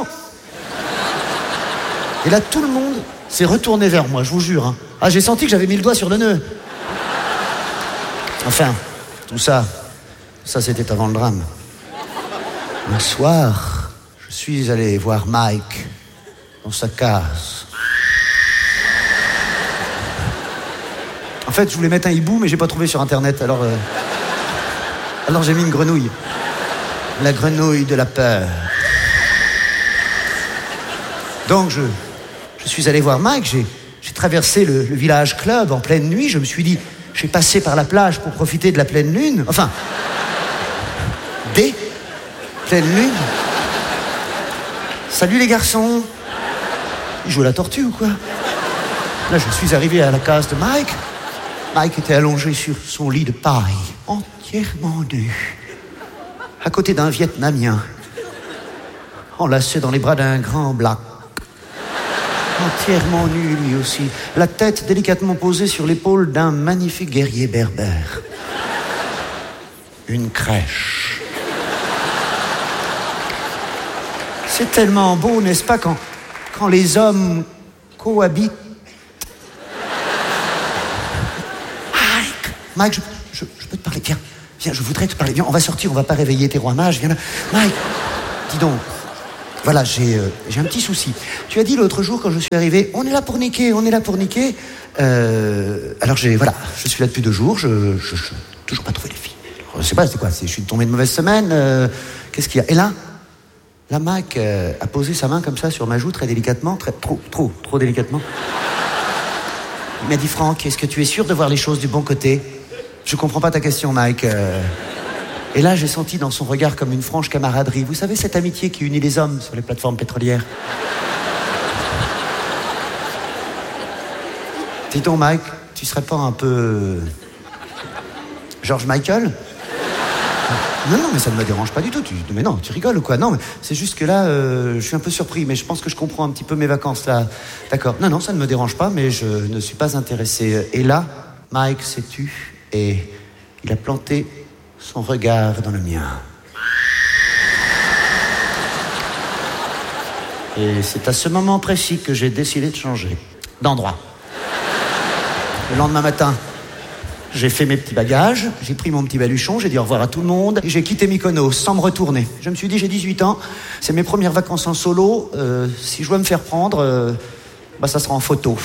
Et là, tout le monde s'est retourné vers moi, je vous jure. Hein. Ah, j'ai senti que j'avais mis le doigt sur le nœud. Enfin... Tout ça, ça c'était avant le drame. Un soir, je suis allé voir Mike dans sa case. En fait, je voulais mettre un hibou, mais j'ai pas trouvé sur Internet, alors... Euh... Alors j'ai mis une grenouille. La grenouille de la peur. Donc je, je suis allé voir Mike, j'ai, j'ai traversé le, le village club en pleine nuit, je me suis dit... Je suis passé par la plage pour profiter de la pleine lune. Enfin, des pleines lunes. Salut les garçons. Ils jouent à la tortue ou quoi? Là, je suis arrivé à la case de Mike. Mike était allongé sur son lit de paille, entièrement nu, à côté d'un Vietnamien, enlacé dans les bras d'un grand black. Entièrement nu, lui aussi. La tête délicatement posée sur l'épaule d'un magnifique guerrier berbère. Une crèche. C'est tellement beau, n'est-ce pas, quand, quand les hommes cohabitent. Mike, Mike, je, je, je peux te parler. Viens, viens, je voudrais te parler. Viens, on va sortir, on va pas réveiller tes rois mages. Viens là. Mike, dis donc. Voilà, j'ai euh, j'ai un petit souci. Tu as dit l'autre jour quand je suis arrivé, on est là pour niquer, on est là pour niquer. Euh, alors j'ai, voilà, je suis là depuis deux jours, je, je, je toujours pas trouvé les filles. Alors, je sais pas, c'est quoi, c'est, je suis tombé de mauvaise semaine. Euh, qu'est-ce qu'il y a? Et là, la Mac euh, a posé sa main comme ça sur ma joue très délicatement, très trop, trop, trop délicatement. Il m'a dit, Franck, est-ce que tu es sûr de voir les choses du bon côté? Je comprends pas ta question, Mike. Euh... Et là, j'ai senti dans son regard comme une franche camaraderie. Vous savez, cette amitié qui unit les hommes sur les plateformes pétrolières. Dis donc, Mike, tu serais pas un peu... George Michael? Non, non, mais ça ne me dérange pas du tout. Tu... Mais non, tu rigoles ou quoi? Non, mais c'est juste que là, euh, je suis un peu surpris, mais je pense que je comprends un petit peu mes vacances, là. D'accord. Non, non, ça ne me dérange pas, mais je ne suis pas intéressé. Et là, Mike, sais-tu, et il a planté son regard dans le mien. Et c'est à ce moment précis que j'ai décidé de changer d'endroit. Le lendemain matin, j'ai fait mes petits bagages, j'ai pris mon petit baluchon, j'ai dit au revoir à tout le monde, et j'ai quitté Mykonos sans me retourner. Je me suis dit, j'ai dix-huit ans, c'est mes premières vacances en solo, euh, si je dois me faire prendre, euh, bah ça sera en photo.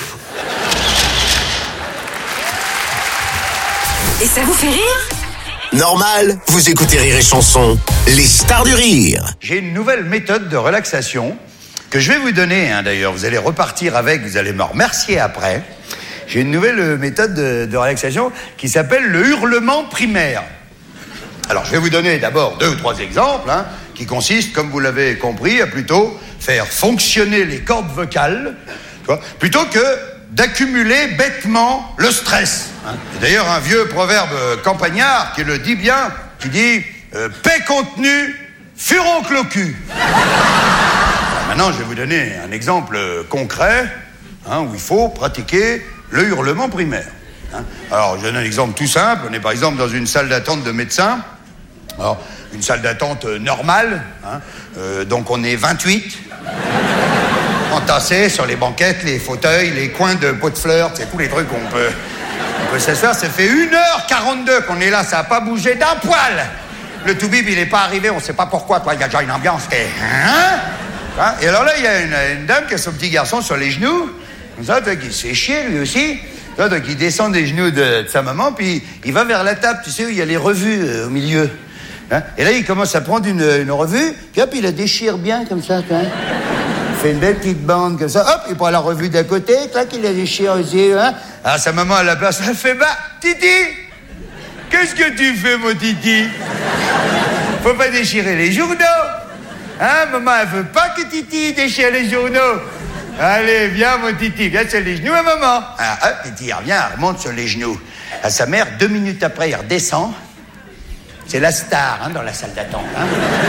Et ça vous fait rire ? Normal, vous écoutez Rire et Chanson, les stars du rire. J'ai une nouvelle méthode de relaxation que je vais vous donner, hein, d'ailleurs. Vous allez repartir avec, vous allez me remercier après. J'ai une nouvelle méthode de, de relaxation qui s'appelle le hurlement primaire. Alors, je vais vous donner d'abord deux ou trois exemples, hein, qui consistent, comme vous l'avez compris, à plutôt faire fonctionner les cordes vocales, tu vois, plutôt que d'accumuler bêtement le stress. Hein. D'ailleurs, un vieux proverbe campagnard qui le dit bien, qui dit euh, « paix contenue, furoncle au cul ». Maintenant, je vais vous donner un exemple concret, hein, où il faut pratiquer le hurlement primaire. Hein. Alors, je donne un exemple tout simple. On est par exemple dans une salle d'attente de médecin. Alors, une salle d'attente normale. Hein. Euh, donc, on est vingt-huit. Entassés sur les banquettes, les fauteuils, les coins de pots de fleurs, c'est tous les trucs qu'on peut, on peut s'asseoir. Ça fait une heure quarante-deux qu'on est là, ça n'a pas bougé d'un poil. Le toubib, il n'est pas arrivé, on ne sait pas pourquoi, quoi. Il y a déjà une ambiance qui est... Hein, hein. Et alors là, il y a une, une dame qui a son petit garçon sur les genoux, comme ça, qui se fait chier lui aussi. Donc il descend des genoux de, de sa maman, puis il va vers la table, tu sais, où il y a les revues euh, au milieu. Hein. Et là, il commence à prendre une, une revue, puis hop, il la déchire bien comme ça, hein. Fait une belle petite bande comme ça, hop, il prend la revue d'à côté, clac, il la déchire aussi, hein. Alors sa maman à la place, elle fait, bah, Titi, qu'est-ce que tu fais, mon Titi? Faut pas déchirer les journaux, hein, maman, elle veut pas que Titi déchire les journaux. Allez, viens, mon Titi, viens sur les genoux à maman. Ah, hop, Titi, il revient, elle remonte sur les genoux à sa mère, deux minutes après, il redescend. C'est la star, hein, dans la salle d'attente, hein.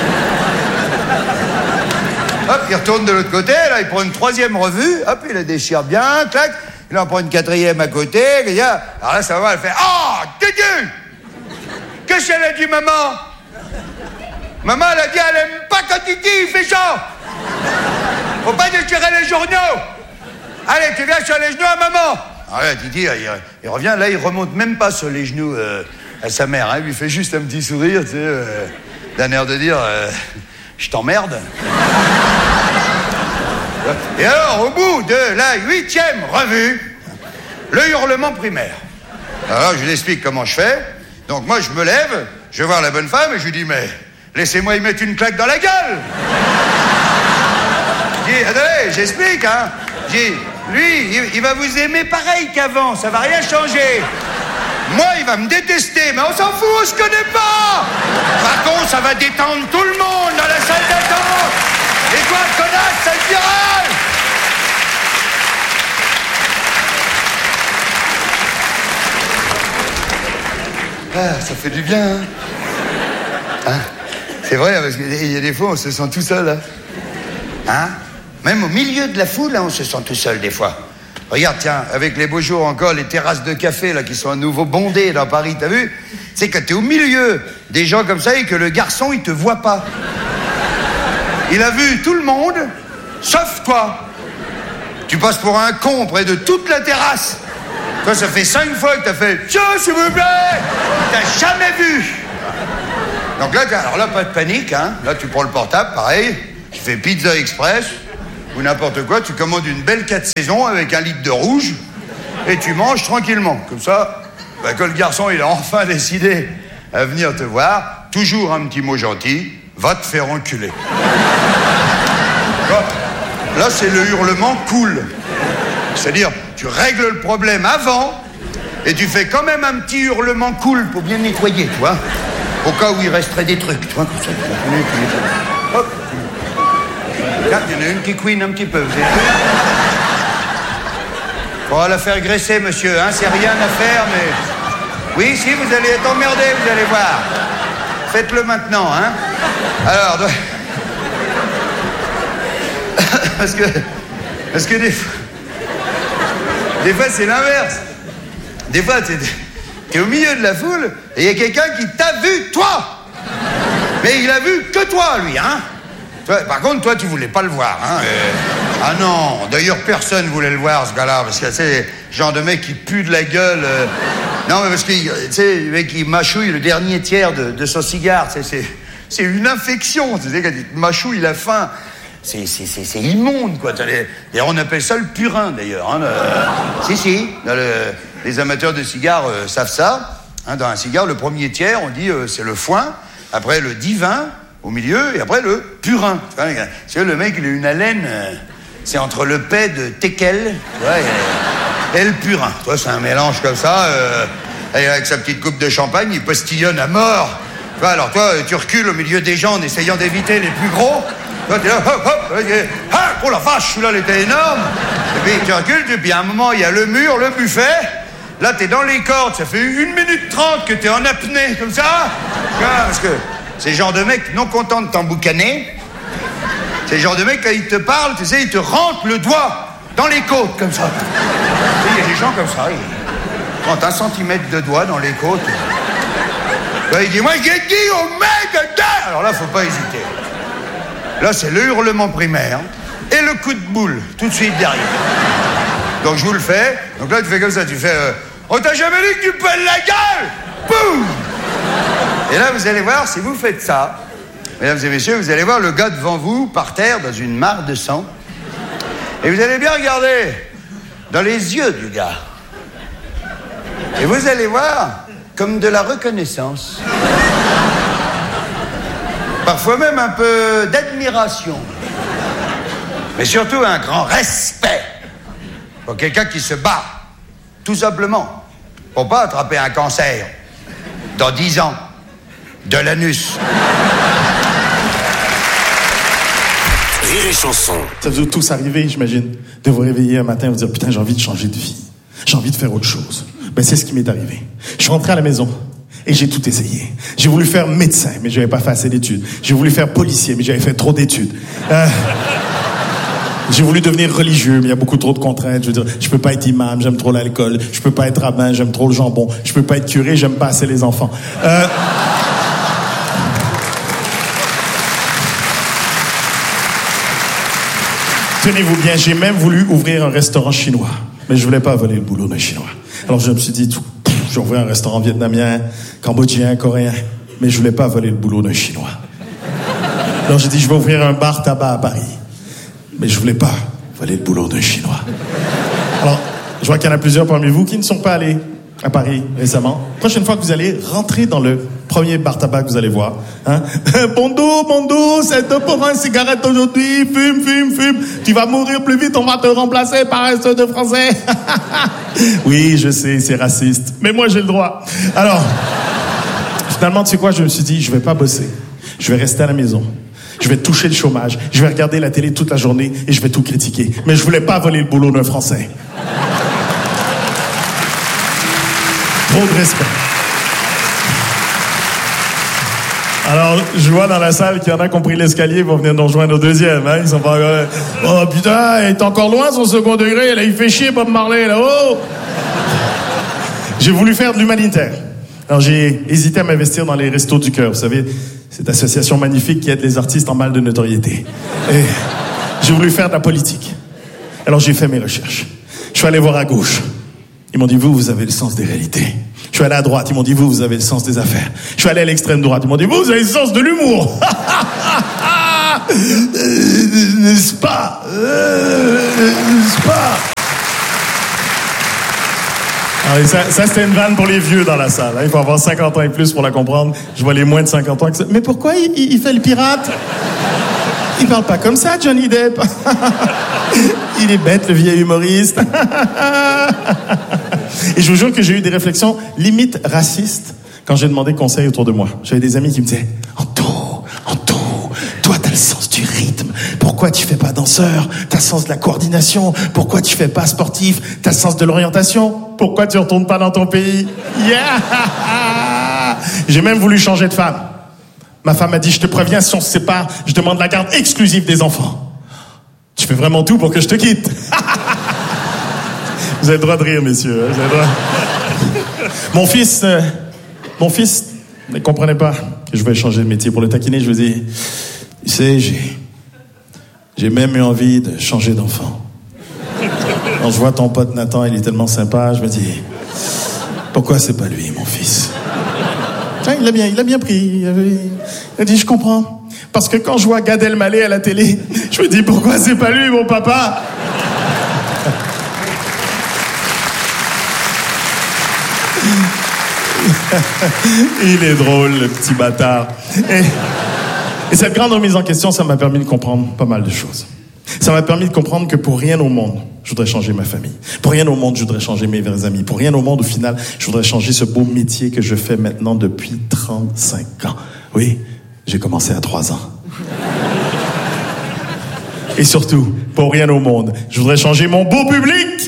Hop, il retourne de l'autre côté, là, il prend une troisième revue, hop, il la déchire bien, clac, il en prend une quatrième à côté, et là, alors là, sa maman, elle fait « Oh, Titi! Qu'est-ce qu'elle a dit, maman? Maman, elle a dit, elle aime pas quand Titi, il fait chaud! Faut pas déchirer les journaux! Allez, tu viens sur les genoux à maman! » Alors là, Titi, il, il revient, là, il remonte même pas sur les genoux euh, à sa mère, hein, il lui fait juste un petit sourire, tu sais, euh, d'un air de dire... Euh, je t'emmerde. Et alors, au bout de la huitième revue, le hurlement primaire. Alors, je vous explique comment je fais. Donc, moi, je me lève, je vais voir la bonne femme et je lui dis, mais laissez-moi y mettre une claque dans la gueule. Je dis, attendez, j'explique, hein. Je dis, lui, il, il va vous aimer pareil qu'avant, ça va rien changer. Moi, il va me détester, mais on s'en fout, on se connaît pas. Par contre, ça va détendre tout le monde dans la salle d'attente. Et toi, connasse, ça te virale. Ah, ça fait du bien, hein, hein. C'est vrai, parce qu'il y a des fois, on se sent tout seul, hein. Hein. Même au milieu de la foule, hein, on se sent tout seul, des fois. Regarde, tiens, avec les beaux jours encore, les terrasses de café, là, qui sont à nouveau bondées dans Paris, t'as vu? C'est quand t'es au milieu des gens comme ça et que le garçon, il te voit pas. Il a vu tout le monde, sauf toi. Tu passes pour un con près de toute la terrasse. Toi, ça fait cinq fois que t'as fait « Tiens, s'il vous plaît !» T'as jamais vu. Donc là, alors là, pas de panique, hein. Là, tu prends le portable, pareil. Tu fais pizza express ou n'importe quoi, tu commandes une belle quatre saisons avec un litre de rouge et tu manges tranquillement. Comme ça, bah, quand le garçon il a enfin décidé à venir te voir, toujours un petit mot gentil, va te faire enculer. Là, là c'est le hurlement cool. C'est-à-dire, tu règles le problème avant et tu fais quand même un petit hurlement cool pour bien nettoyer, tu vois. Au cas où il resterait des trucs, tu vois, comme ça. Hop. Là, il y en a une qui couine un petit peu. Vous avez... Faudra la faire graisser, monsieur, hein, c'est rien à faire, mais... Oui, si, vous allez être emmerdé, vous allez voir. Faites-le maintenant, hein. Alors, de... parce que... Parce que des fois... Des fois, c'est l'inverse. Des fois, t'es... t'es au milieu de la foule, et il y a quelqu'un qui t'a vu, toi. Mais il a vu que toi, lui, hein. Toi, par contre, toi, tu voulais pas le voir, hein. Euh... Ah non, d'ailleurs, personne voulait le voir, ce gars-là, parce que c'est le genre de mec qui pue de la gueule... Euh... Non, mais parce que, tu sais, le mec, il mâchouille le dernier tiers de, de son cigare. C'est, c'est, c'est une infection. Tu sais, quand il mâchouille la fin, c'est, c'est, c'est, c'est immonde, quoi. Et on appelle ça le purin, d'ailleurs. Hein, le... Si, si. Le... Les amateurs de cigares euh, savent ça. Hein, dans un cigare, le premier tiers, on dit, euh, c'est le foin. Après, le divin, au milieu. Et après, le purin. Tu vois, parce que le mec, il a une haleine... Euh, c'est entre le paix de teckel, tu vois, et... et le purin. Toi, c'est un mélange comme ça. Euh, et avec sa petite coupe de champagne, il postillonne à mort. Tu vois, alors toi, tu recules au milieu des gens en essayant d'éviter les plus gros. Toi, t'es là, hop, hop, et, ah, oh la vache, celui-là, il était énorme. Et puis tu recules, et puis à un moment, il y a le mur, le buffet. Là, t'es dans les cordes, ça fait une minute trente que t'es en apnée, comme ça. Tu vois, parce que c'est le genre de mec non content de t'emboucaner. C'est le genre de mec, quand il te parle, tu sais, il te rentre le doigt dans les côtes, comme ça. Il y a des gens comme ça, ils rentrent un centimètre de doigt dans les côtes. Là, il dit, moi, j'ai dit au mec de... Alors là, faut pas hésiter. Là, c'est le hurlement primaire et le coup de boule, tout de suite derrière. Donc, je vous le fais. Donc là, tu fais comme ça, tu fais... Euh, on t'a jamais dit que tu pèles la gueule. Boum. Et là, vous allez voir, si vous faites ça, mesdames et messieurs, vous allez voir le gars devant vous, par terre, dans une mare de sang. Et vous allez bien regarder dans les yeux du gars. Et vous allez voir comme de la reconnaissance. Parfois même un peu d'admiration. Mais surtout un grand respect pour quelqu'un qui se bat, tout simplement, pour pas attraper un cancer dans dix ans de l'anus. Rire et chanson. Ça vous est tous arrivé, j'imagine, de vous réveiller un matin et vous dire putain, j'ai envie de changer de vie. J'ai envie de faire autre chose. Ben, c'est ce qui m'est arrivé. Je suis rentré à la maison et j'ai tout essayé. J'ai voulu faire médecin, mais j'avais pas fait assez d'études. J'ai voulu faire policier, mais j'avais fait trop d'études. Euh, j'ai voulu devenir religieux, mais il y a beaucoup trop de contraintes. Je veux dire, je peux pas être imam, j'aime trop l'alcool. Je peux pas être rabbin, j'aime trop le jambon. Je peux pas être curé, j'aime pas assez les enfants. Euh, Tenez-vous bien, j'ai même voulu ouvrir un restaurant chinois. Mais je voulais pas voler le boulot d'un Chinois. Alors je me suis dit, tout, j'ai ouvert un restaurant vietnamien, cambodgien, coréen. Mais je voulais pas voler le boulot d'un Chinois. Alors j'ai dit, je vais ouvrir un bar tabac à Paris. Mais je voulais pas voler le boulot d'un Chinois. Alors, je vois qu'il y en a plusieurs parmi vous qui ne sont pas allés à Paris récemment. Prochaine fois que vous allez rentrer dans le premier bar tabac que vous allez voir, hein. Bonjour, bonjour, c'est deux pour un cigarette aujourd'hui, fume, fume, fume. Tu vas mourir plus vite, on va te remplacer par un seul de français. Oui, je sais, c'est raciste, mais moi j'ai le droit. Alors, finalement, tu sais quoi, je me suis dit, je vais pas bosser. Je vais rester à la maison. Je vais toucher le chômage. Je vais regarder la télé toute la journée et je vais tout critiquer. Mais je voulais pas voler le boulot d'un Français. Trop de respect. Alors, je vois dans la salle qu'il y en a qui ont pris l'escalier pour venir nous rejoindre au deuxième. Hein. Ils sont pas... Oh putain, il est encore loin son second degré. Là, il fait chier Bob Marley, là. Oh. J'ai voulu faire de l'humanitaire. Alors, j'ai hésité à m'investir dans les Restos du Cœur. Vous savez, cette association magnifique qui aide les artistes en mal de notoriété. Et j'ai voulu faire de la politique. Alors, j'ai fait mes recherches. Je suis allé voir à gauche. Ils m'ont dit, vous, vous avez le sens des réalités. Je suis allé à droite, ils m'ont dit, vous, vous avez le sens des affaires. Je suis allé à l'extrême droite, ils m'ont dit, vous, vous avez le sens de l'humour. N'est-ce pas? N'est-ce pas? Ah oui, ça, ça c'était une vanne pour les vieux dans la salle. Hein. Il faut avoir cinquante ans et plus pour la comprendre. Je vois les moins de cinquante ans. Que ça... Mais pourquoi il, il, il fait le pirate? Il parle pas comme ça, Johnny Depp. Il est bête, le vieil humoriste. Et je vous jure que j'ai eu des réflexions limite racistes quand j'ai demandé conseil autour de moi. J'avais des amis qui me disaient « Anto, Anto, toi t'as le sens du rythme. Pourquoi tu fais pas danseur? T'as le sens de la coordination. Pourquoi tu fais pas sportif? T'as le sens de l'orientation. Pourquoi tu retournes pas dans ton pays? » Yeah! J'ai même voulu changer de femme. Ma femme m'a dit « Je te préviens, si on se sépare, je demande la garde exclusive des enfants. » Tu fais vraiment tout pour que je te quitte. Vous avez le droit de rire, messieurs. Vous avez le droit. Mon fils, euh, mon fils ne comprenait pas que je voulais changer de métier. Pour le taquiner, je lui ai dit, tu sais, j'ai, j'ai même eu envie de changer d'enfant. Quand je vois ton pote Nathan, il est tellement sympa, je me dis, pourquoi c'est pas lui, mon fils? Ah, il a bien, il a bien pris. Il a, il a dit, je comprends. Parce que quand je vois Gad Elmaleh à la télé, je me dis, pourquoi c'est pas lui, mon papa? Il est drôle, le petit bâtard. Et, et cette grande remise en question, ça m'a permis de comprendre pas mal de choses. Ça m'a permis de comprendre que pour rien au monde, je voudrais changer ma famille. Pour rien au monde, je voudrais changer mes vrais amis. Pour rien au monde, au final, je voudrais changer ce beau métier que je fais maintenant depuis trente-cinq ans. Oui, j'ai commencé à trois ans. Et surtout, pour rien au monde, je voudrais changer mon beau public.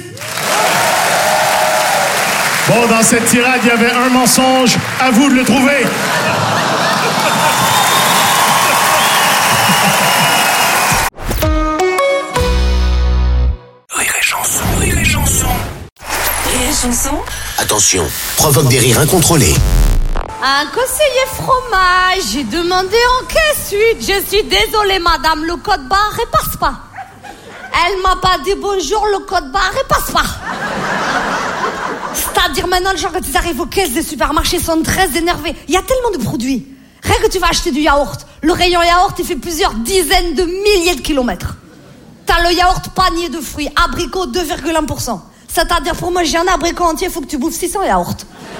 Bon, dans cette tirade, il y avait un mensonge. À vous de le trouver. Rire et chanson, rire et chanson. Rire et chanson. Attention, provoque des rires incontrôlés. Un conseiller fromage, j'ai demandé en caisse suite. Je suis désolée, madame, le code barre ne passe pas. Elle m'a pas dit bonjour, le code barre ne passe pas. C'est-à-dire maintenant, les gens, quand ils arrivent aux caisses des supermarchés, sont très énervés. Il y a tellement de produits. Rien que tu vas acheter du yaourt. Le rayon yaourt, il fait plusieurs dizaines de milliers de kilomètres. T'as le yaourt panier de fruits, abricot deux virgule un pour cent. C'est-à-dire, pour manger un abricot entier, il faut que tu bouffes six cents yaourts.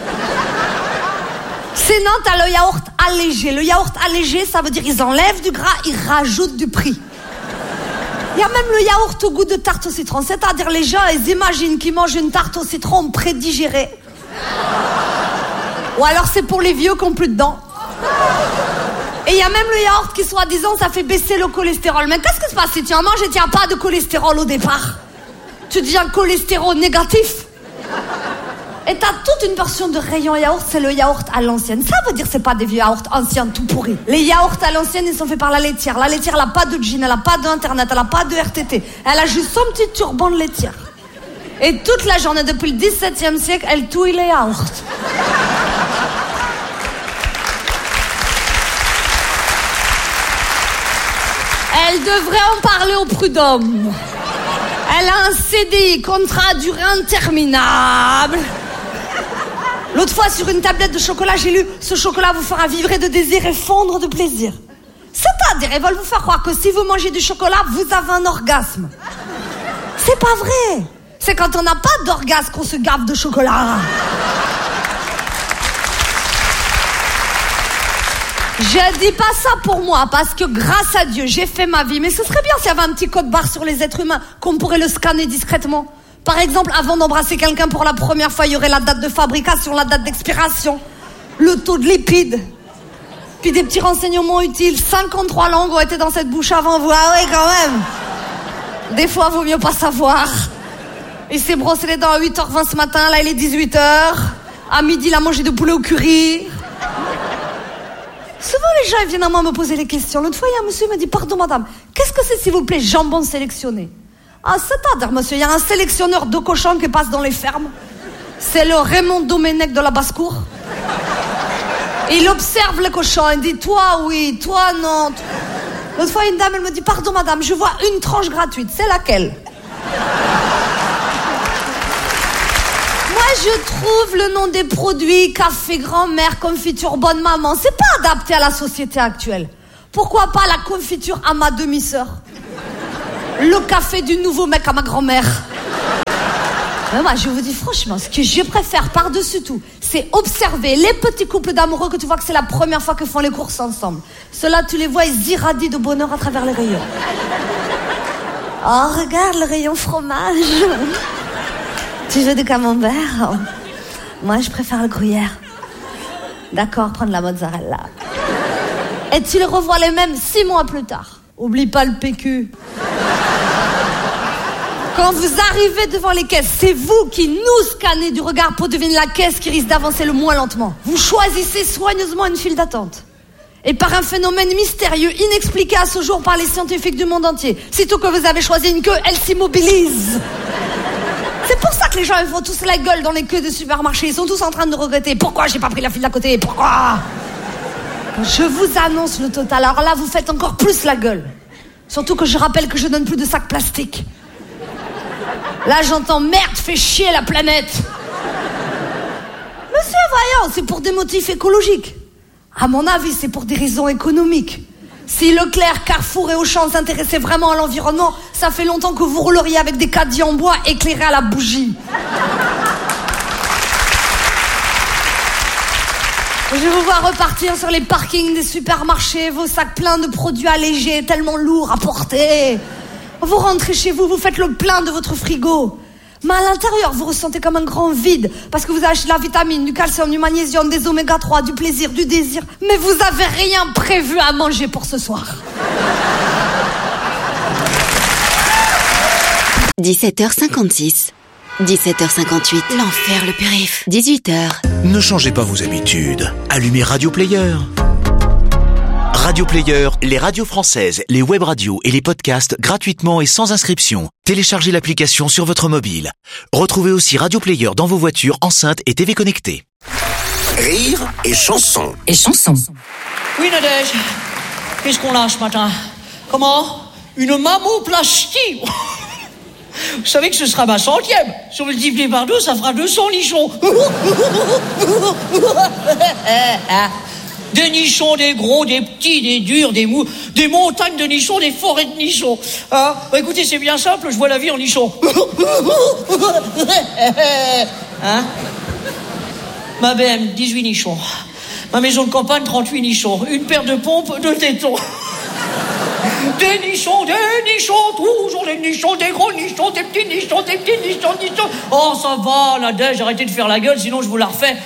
Sinon, t'as le yaourt allégé. Le yaourt allégé, ça veut dire ils enlèvent du gras, ils rajoutent du prix. Il y a même le yaourt au goût de tarte au citron. C'est-à-dire, les gens, ils imaginent qu'ils mangent une tarte au citron prédigérée. Ou alors, c'est pour les vieux qui n'ont plus de dents. Et il y a même le yaourt qui, soi-disant, ça fait baisser le cholestérol. Mais qu'est-ce qui se passe si tu en manges et tu n'as pas de cholestérol au départ? Tu deviens cholestérol négatif. Et t'as toute une portion de rayon yaourt, c'est le yaourt à l'ancienne. Ça veut dire c'est pas des vieux yaourts anciens tout pourris. Les yaourts à l'ancienne, ils sont faits par la laitière. La laitière, elle a pas de jean, elle a pas d'internet, elle a pas de R T T. Elle a juste son petit turban de laitière. Et toute la journée, depuis le dix-septième siècle, elle touille les yaourts. Elle devrait en parler au prud'homme. Elle a un C D I, contrat à durée interminable. L'autre fois, sur une tablette de chocolat, j'ai lu « Ce chocolat vous fera vibrer de désir et fondre de plaisir ». C'est-à-dire, ils veulent vous faire croire que si vous mangez du chocolat, vous avez un orgasme. C'est pas vrai. C'est quand on n'a pas d'orgasme qu'on se gave de chocolat. Je dis pas ça pour moi, parce que grâce à Dieu, j'ai fait ma vie. Mais ce serait bien s'il y avait un petit code barre sur les êtres humains, qu'on pourrait le scanner discrètement. Par exemple, avant d'embrasser quelqu'un pour la première fois, il y aurait la date de fabrication, la date d'expiration, le taux de lipides, puis des petits renseignements utiles. cinquante-trois langues ont été dans cette bouche avant vous. Ah oui, quand même. Des fois, vaut mieux pas savoir. Il s'est brossé les dents à huit heures vingt ce matin, là il est dix-huit heures. À midi, il a mangé de poulet au curry. Souvent, les gens ils viennent à moi me poser des questions. L'autre fois, il y a un monsieur qui me dit « Pardon, madame, qu'est-ce que c'est, s'il vous plaît, jambon sélectionné ?» Ah, c'est-à-dire, monsieur, il y a un sélectionneur de cochons qui passe dans les fermes. C'est le Raymond Domenech de la basse-cour. Il observe les cochons, il dit « Toi, oui, toi, non. » L'autre fois, une dame, elle me dit « Pardon, madame, je vois une tranche gratuite. C'est laquelle ?» Moi, je trouve le nom des produits, café grand-mère, confiture bonne maman, c'est pas adapté à la société actuelle. Pourquoi pas la confiture à ma demi-sœur? Le café du nouveau mec à ma grand-mère. Mais moi, je vous dis franchement, ce que je préfère par-dessus tout, c'est observer les petits couples d'amoureux que tu vois que c'est la première fois qu'ils font les courses ensemble. Ceux-là, tu les vois, ils irradient de bonheur à travers les rayons. Oh, regarde le rayon fromage. Tu veux du camembert? Moi, je préfère le gruyère. D'accord, prendre la mozzarella. Et tu les revois les mêmes six mois plus tard. Oublie pas le P Q. Quand vous arrivez devant les caisses, c'est vous qui nous scannez du regard pour deviner la caisse qui risque d'avancer le moins lentement. Vous choisissez soigneusement une file d'attente. Et par un phénomène mystérieux, inexpliqué à ce jour par les scientifiques du monde entier, sitôt que vous avez choisi une queue, elle s'immobilise. C'est pour ça que les gens ils font tous la gueule dans les queues de supermarchés. Ils sont tous en train de regretter. Pourquoi j'ai pas pris la file d'à côté? Pourquoi? Je vous annonce le total. Alors là, vous faites encore plus la gueule. Surtout que je rappelle que je donne plus de sacs plastiques. Là, j'entends merde, fait chier la planète. Monsieur, voyons, c'est pour des motifs écologiques. À mon avis, c'est pour des raisons économiques. Si Leclerc, Carrefour et Auchan s'intéressaient vraiment à l'environnement, ça fait longtemps que vous rouleriez avec des caddies en bois éclairés à la bougie. Je vous vois repartir sur les parkings des supermarchés, vos sacs pleins de produits allégés, tellement lourds à porter. Vous rentrez chez vous, vous faites le plein de votre frigo. Mais à l'intérieur, vous ressentez comme un grand vide, parce que vous avez acheté de la vitamine, du calcium, du magnésium, des oméga trois, du plaisir, du désir. Mais vous avez rien prévu à manger pour ce soir. dix-sept heures cinquante-six. dix-sept heures cinquante-huit. L'enfer, le périph'. dix-huit heures. Ne changez pas vos habitudes. Allumez Radio Player. Radio Player, les radios françaises, les web radios et les podcasts gratuitement et sans inscription. Téléchargez l'application sur votre mobile. Retrouvez aussi Radio Player dans vos voitures, enceintes et T V connectées. Rire et chanson. Et chanson. Oui, Nadège. Qu'est-ce qu'on a ce matin? Comment? Une mammoplastie. Vous savez que ce sera ma centième. Si on le divise par deux, ça fera deux cents nichons. Des nichons, des gros, des petits, des durs, des mous, des montagnes de nichons, des forêts de nichons. Hein? Bah, écoutez, c'est bien simple, je vois la vie en nichons. Hein? Ma B M, dix-huit nichons. Ma maison de campagne, trente-huit nichons. Une paire de pompes, deux tétons. Des nichons, des nichons, toujours des nichons, des gros nichons, des petits nichons, des petits nichons, nichons. Oh, ça va, Nadège, arrêtez de faire la gueule, sinon je vous la refais.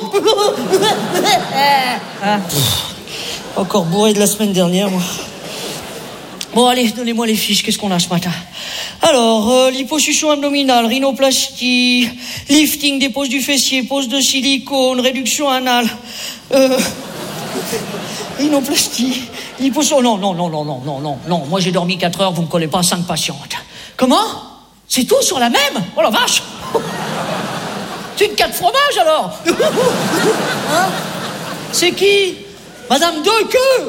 Hein? Encore bourré de la semaine dernière, moi. Bon, allez, donnez-moi les fiches, qu'est-ce qu'on a ce matin? Alors, euh, liposuction abdominale, rhinoplastie, lifting des poses du fessier, pose de silicone, réduction anale, euh, rhinoplastie, liposuction... Non, non, non, non, non, non, non, non, moi j'ai dormi quatre heures, vous me collez pas cinq patientes. Comment? C'est tout sur la même? Oh la vache! C'est une quatre fromages alors? Hein? C'est qui? Madame Dequeux?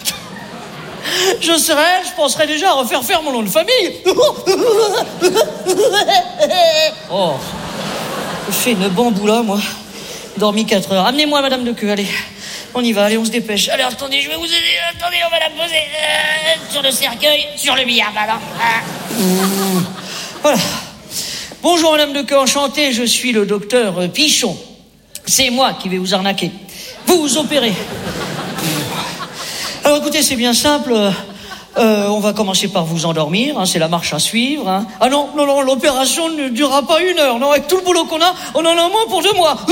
Je serais, je penserais déjà à refaire faire mon nom de famille. Oh, je fais une bamboula, moi. Dormi quatre heures. Amenez-moi Madame Dequeux, allez. On y va, allez, on se dépêche. Alors, attendez, je vais vous aider. Attendez, on va la poser euh, sur le cercueil, sur le billard, là. Ah. Mmh. Voilà. Bonjour Madame Dequeux, enchanté, je suis le docteur Pichon. C'est moi qui vais vous arnaquer. Vous vous opérez. Alors écoutez, c'est bien simple. Euh, on va commencer par vous endormir, hein, c'est la marche à suivre. Hein. Ah non, non, non, l'opération ne durera pas une heure. Non, avec tout le boulot qu'on a, on en a moins pour deux mois.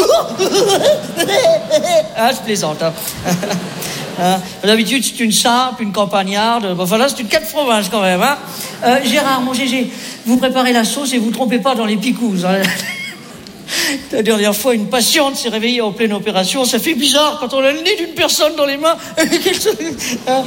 Ah, je plaisante. Hein. Hein. D'habitude, c'est une simple, une campagnarde. Bon, enfin là, c'est une quatre fromages quand même. Hein. Euh, Gérard, mon Gégé, vous préparez la sauce et vous trompez pas dans les picouzes. Hein. La dernière fois, une patiente s'est réveillée en pleine opération. Ça fait bizarre quand on a le nez d'une personne dans les mains. Hein.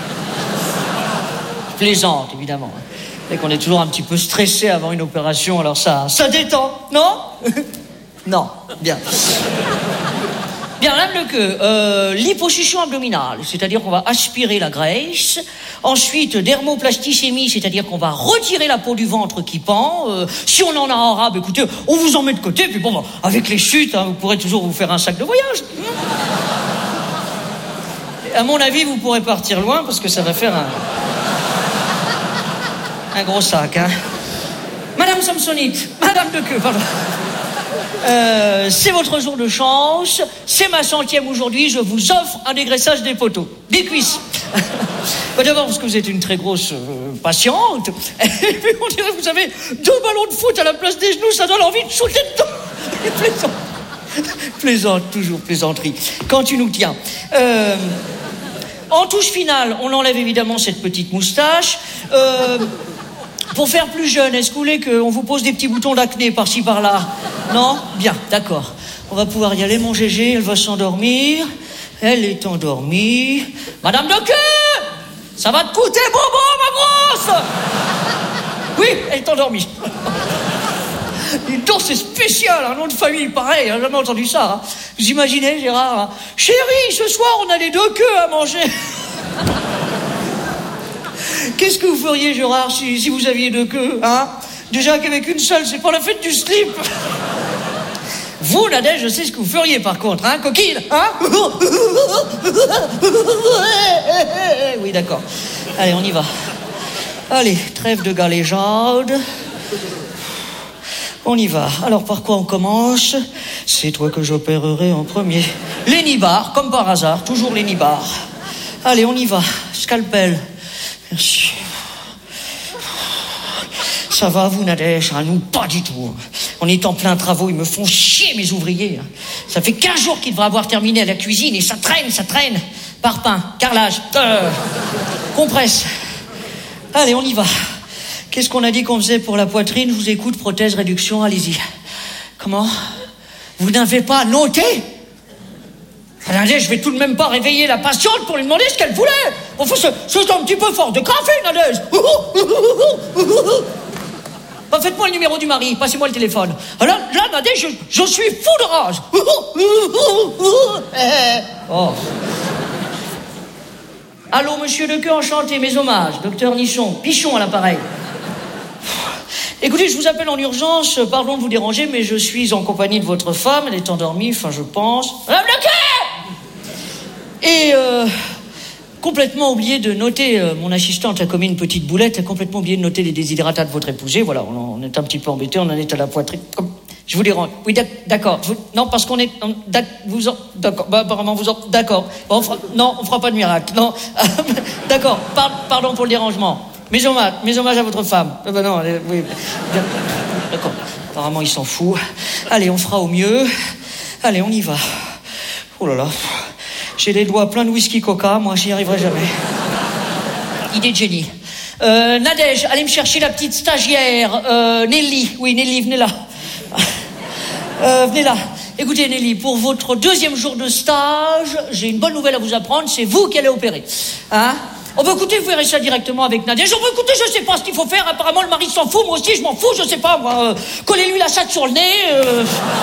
Plaisante, évidemment. Et qu'on est toujours un petit peu stressé avant une opération, alors ça, ça détend, non? Non, bien. Bien, Madame Lequeux, euh, liposuction abdominale, c'est-à-dire qu'on va aspirer la graisse. Ensuite, dermoplasticémie, c'est-à-dire qu'on va retirer la peau du ventre qui pend. Euh, si on en a en rab, écoutez, on vous en met de côté, puis bon, bah, avec les chutes, hein, vous pourrez toujours vous faire un sac de voyage. À mon avis, vous pourrez partir loin parce que ça va faire un... un gros sac, hein. Madame Samsonite, Madame de Queue, pardon. Euh, c'est votre jour de chance, c'est ma centième aujourd'hui, je vous offre un dégraissage des poteaux, des cuisses. Bah d'abord parce que vous êtes une très grosse euh, patiente, et puis on dirait que vous avez deux ballons de foot à la place des genoux, ça donne envie de shooter dedans. Plaisante, plaisante, toujours plaisanterie, quand tu nous tiens. Euh, en touche finale, on enlève évidemment cette petite moustache. Euh, Pour faire plus jeune, est-ce que vous voulez qu'on vous pose des petits boutons d'acné par-ci par-là? Non? Bien, d'accord. On va pouvoir y aller, mon Gégé, elle va s'endormir. Elle est endormie. Madame de Queue, ça va te coûter bonbon, ma grosse? Oui, elle est endormie. Dis donc, c'est spécial, un nom de famille pareil, j'ai jamais entendu ça. Hein. Vous imaginez, Gérard, hein? Chérie, ce soir, on a les deux queues à manger. Qu'est-ce que vous feriez, Gérard, si, si vous aviez deux queues, hein? Déjà qu'avec une seule, c'est pas la fête du slip. Vous, Nadège, je sais ce que vous feriez, par contre, hein, coquine, hein? Oui, d'accord. Allez, on y va. Allez, trêve de galéjade. On y va. Alors, par quoi on commence? C'est toi que j'opérerai en premier. Les nibards, comme par hasard, toujours les nibards. Allez, on y va. Scalpel. Merci. Ça va, vous, Nadège, hein? Nous, pas du tout. On est en plein travaux, ils me font chier, mes ouvriers. Ça fait quinze jours qu'ils devraient avoir terminé à la cuisine et ça traîne, ça traîne. Parpaing, carrelage, euh, compresse. Allez, on y va. Qu'est-ce qu'on a dit qu'on faisait pour la poitrine? Je vous écoute, prothèse, réduction, allez-y. Comment? Vous n'avez pas noté? Nadège, je vais tout de même pas réveiller la patiente pour lui demander ce qu'elle voulait. Enfin, c'est, c'est un petit peu fort de café, Nadège. Bah, faites-moi le numéro du mari, passez-moi le téléphone. Là, là Nadège, je, je suis fou de rage. Oh. Allô, monsieur Dequeux, enchanté, mes hommages. Docteur Nichon, Pichon à l'appareil. Écoutez, je vous appelle en urgence, pardon de vous déranger, mais je suis en compagnie de votre femme, elle est endormie, enfin je pense. Madame Dequeux! Et euh, complètement oublié de noter, euh, mon assistante a commis une petite boulette, a complètement oublié de noter les déshydratats de votre épousé. Voilà, on, on est un petit peu embêtés, on en est à la poitrine. Je vous dérange. Oui, d'accord. Vous, non, parce qu'on est... On, vous en, d'accord. Bah, apparemment, vous en... D'accord. Bon, on fera, non, on fera pas de miracle. Non. D'accord. Par, pardon pour le dérangement. Mes hommages, mes hommages à votre femme. Ah bah non, elle, oui. D'accord. Apparemment, il s'en fout. Allez, on fera au mieux. Allez, on y va. Oh là là. J'ai les doigts pleins de whisky coca, moi, j'y arriverai jamais. Idée de génie. Euh, Nadège, allez me chercher la petite stagiaire. Euh, Nelly. Oui, Nelly, venez là. Euh, venez là. Écoutez, Nelly, pour votre deuxième jour de stage, j'ai une bonne nouvelle à vous apprendre, c'est vous qui allez opérer. Hein? Oh bah écoutez, vous verrez ça directement avec Nadège. Oh bah écoutez, je sais pas ce qu'il faut faire, apparemment le mari s'en fout, moi aussi je m'en fous, je sais pas, moi. Euh, collez-lui la chatte sur le nez. Euh,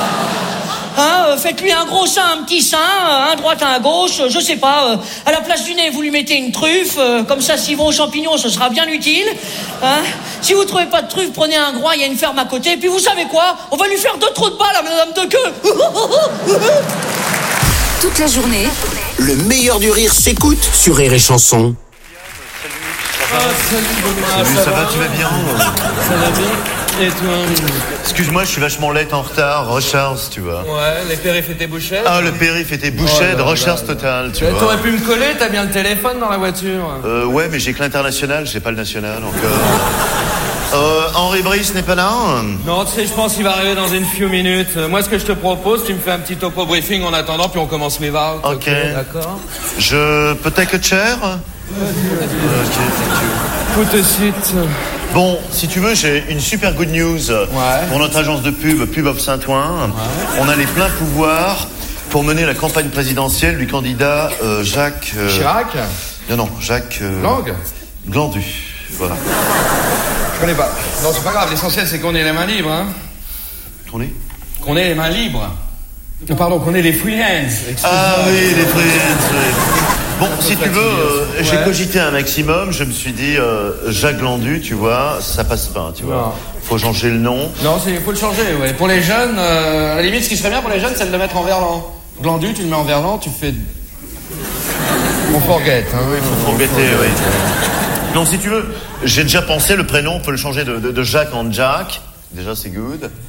hein, euh, faites-lui un gros sein, un petit sein, un droite, un gauche, je sais pas. Euh, à la place du nez, vous lui mettez une truffe, euh, comme ça s'il va aux champignons, ce sera bien utile. Hein? Si vous trouvez pas de truffe, prenez un groin, il y a une ferme à côté, puis vous savez quoi? On va lui faire deux trous de balle à Madame Dequeux. Toute la journée, Le meilleur du rire s'écoute sur Rire et Chanson. Ah, salut, Salut, ça, ça va, tu vas bien? Ça va bien. Et toi? Excuse-moi, je suis vachement late en retard, recharge, tu vois. Ouais, les périphes étaient bouchés. Ah, le périph était bouché, oh, de recharge totale, tu vois. T'aurais pu me coller, t'as bien le téléphone dans la voiture. Euh, ouais, mais j'ai que l'international, j'ai pas le national encore. Euh, Henri Brice n'est pas là? Non, tu sais, je pense qu'il va arriver dans une few minutes. Moi, ce que je te propose, tu me fais un petit topo briefing en attendant, puis on commence les varts. Ok. Okay, d'accord. Je peux take a chair? Vas-y, vas-y. Ok, thank you. Tout de suite. Bon, si tu veux, j'ai une super good news ouais. pour notre agence de pub, Pub of Saint-Ouen. Ouais. On a les pleins pouvoirs pour mener la campagne présidentielle du candidat euh, Jacques... Euh... Chirac? Non, non, Jacques... Euh... Lang? Glandu, voilà. Je connais pas. Non, c'est pas grave, l'essentiel c'est qu'on ait les mains libres, hein. Qu'on ait Qu'on ait les mains libres. Non, pardon, qu'on ait les free hands. Ah oui, les free hands, oui. Bon, si tu veux, euh, ouais. j'ai cogité un maximum, je me suis dit, euh, Jacques Glandu, tu vois, ça passe pas, tu vois. Non. Faut changer le nom. Non, il faut le changer, ouais. Pour les jeunes, euh, à la limite, ce qui serait bien pour les jeunes, c'est de le mettre en verlan. Glandu, tu le mets en verlan, tu fais... On forget, hein. Oui, il faut forgetter, oui. Non, si tu veux, j'ai déjà pensé, le prénom, on peut le changer de, de, de Jacques en Jack. Déjà, c'est good.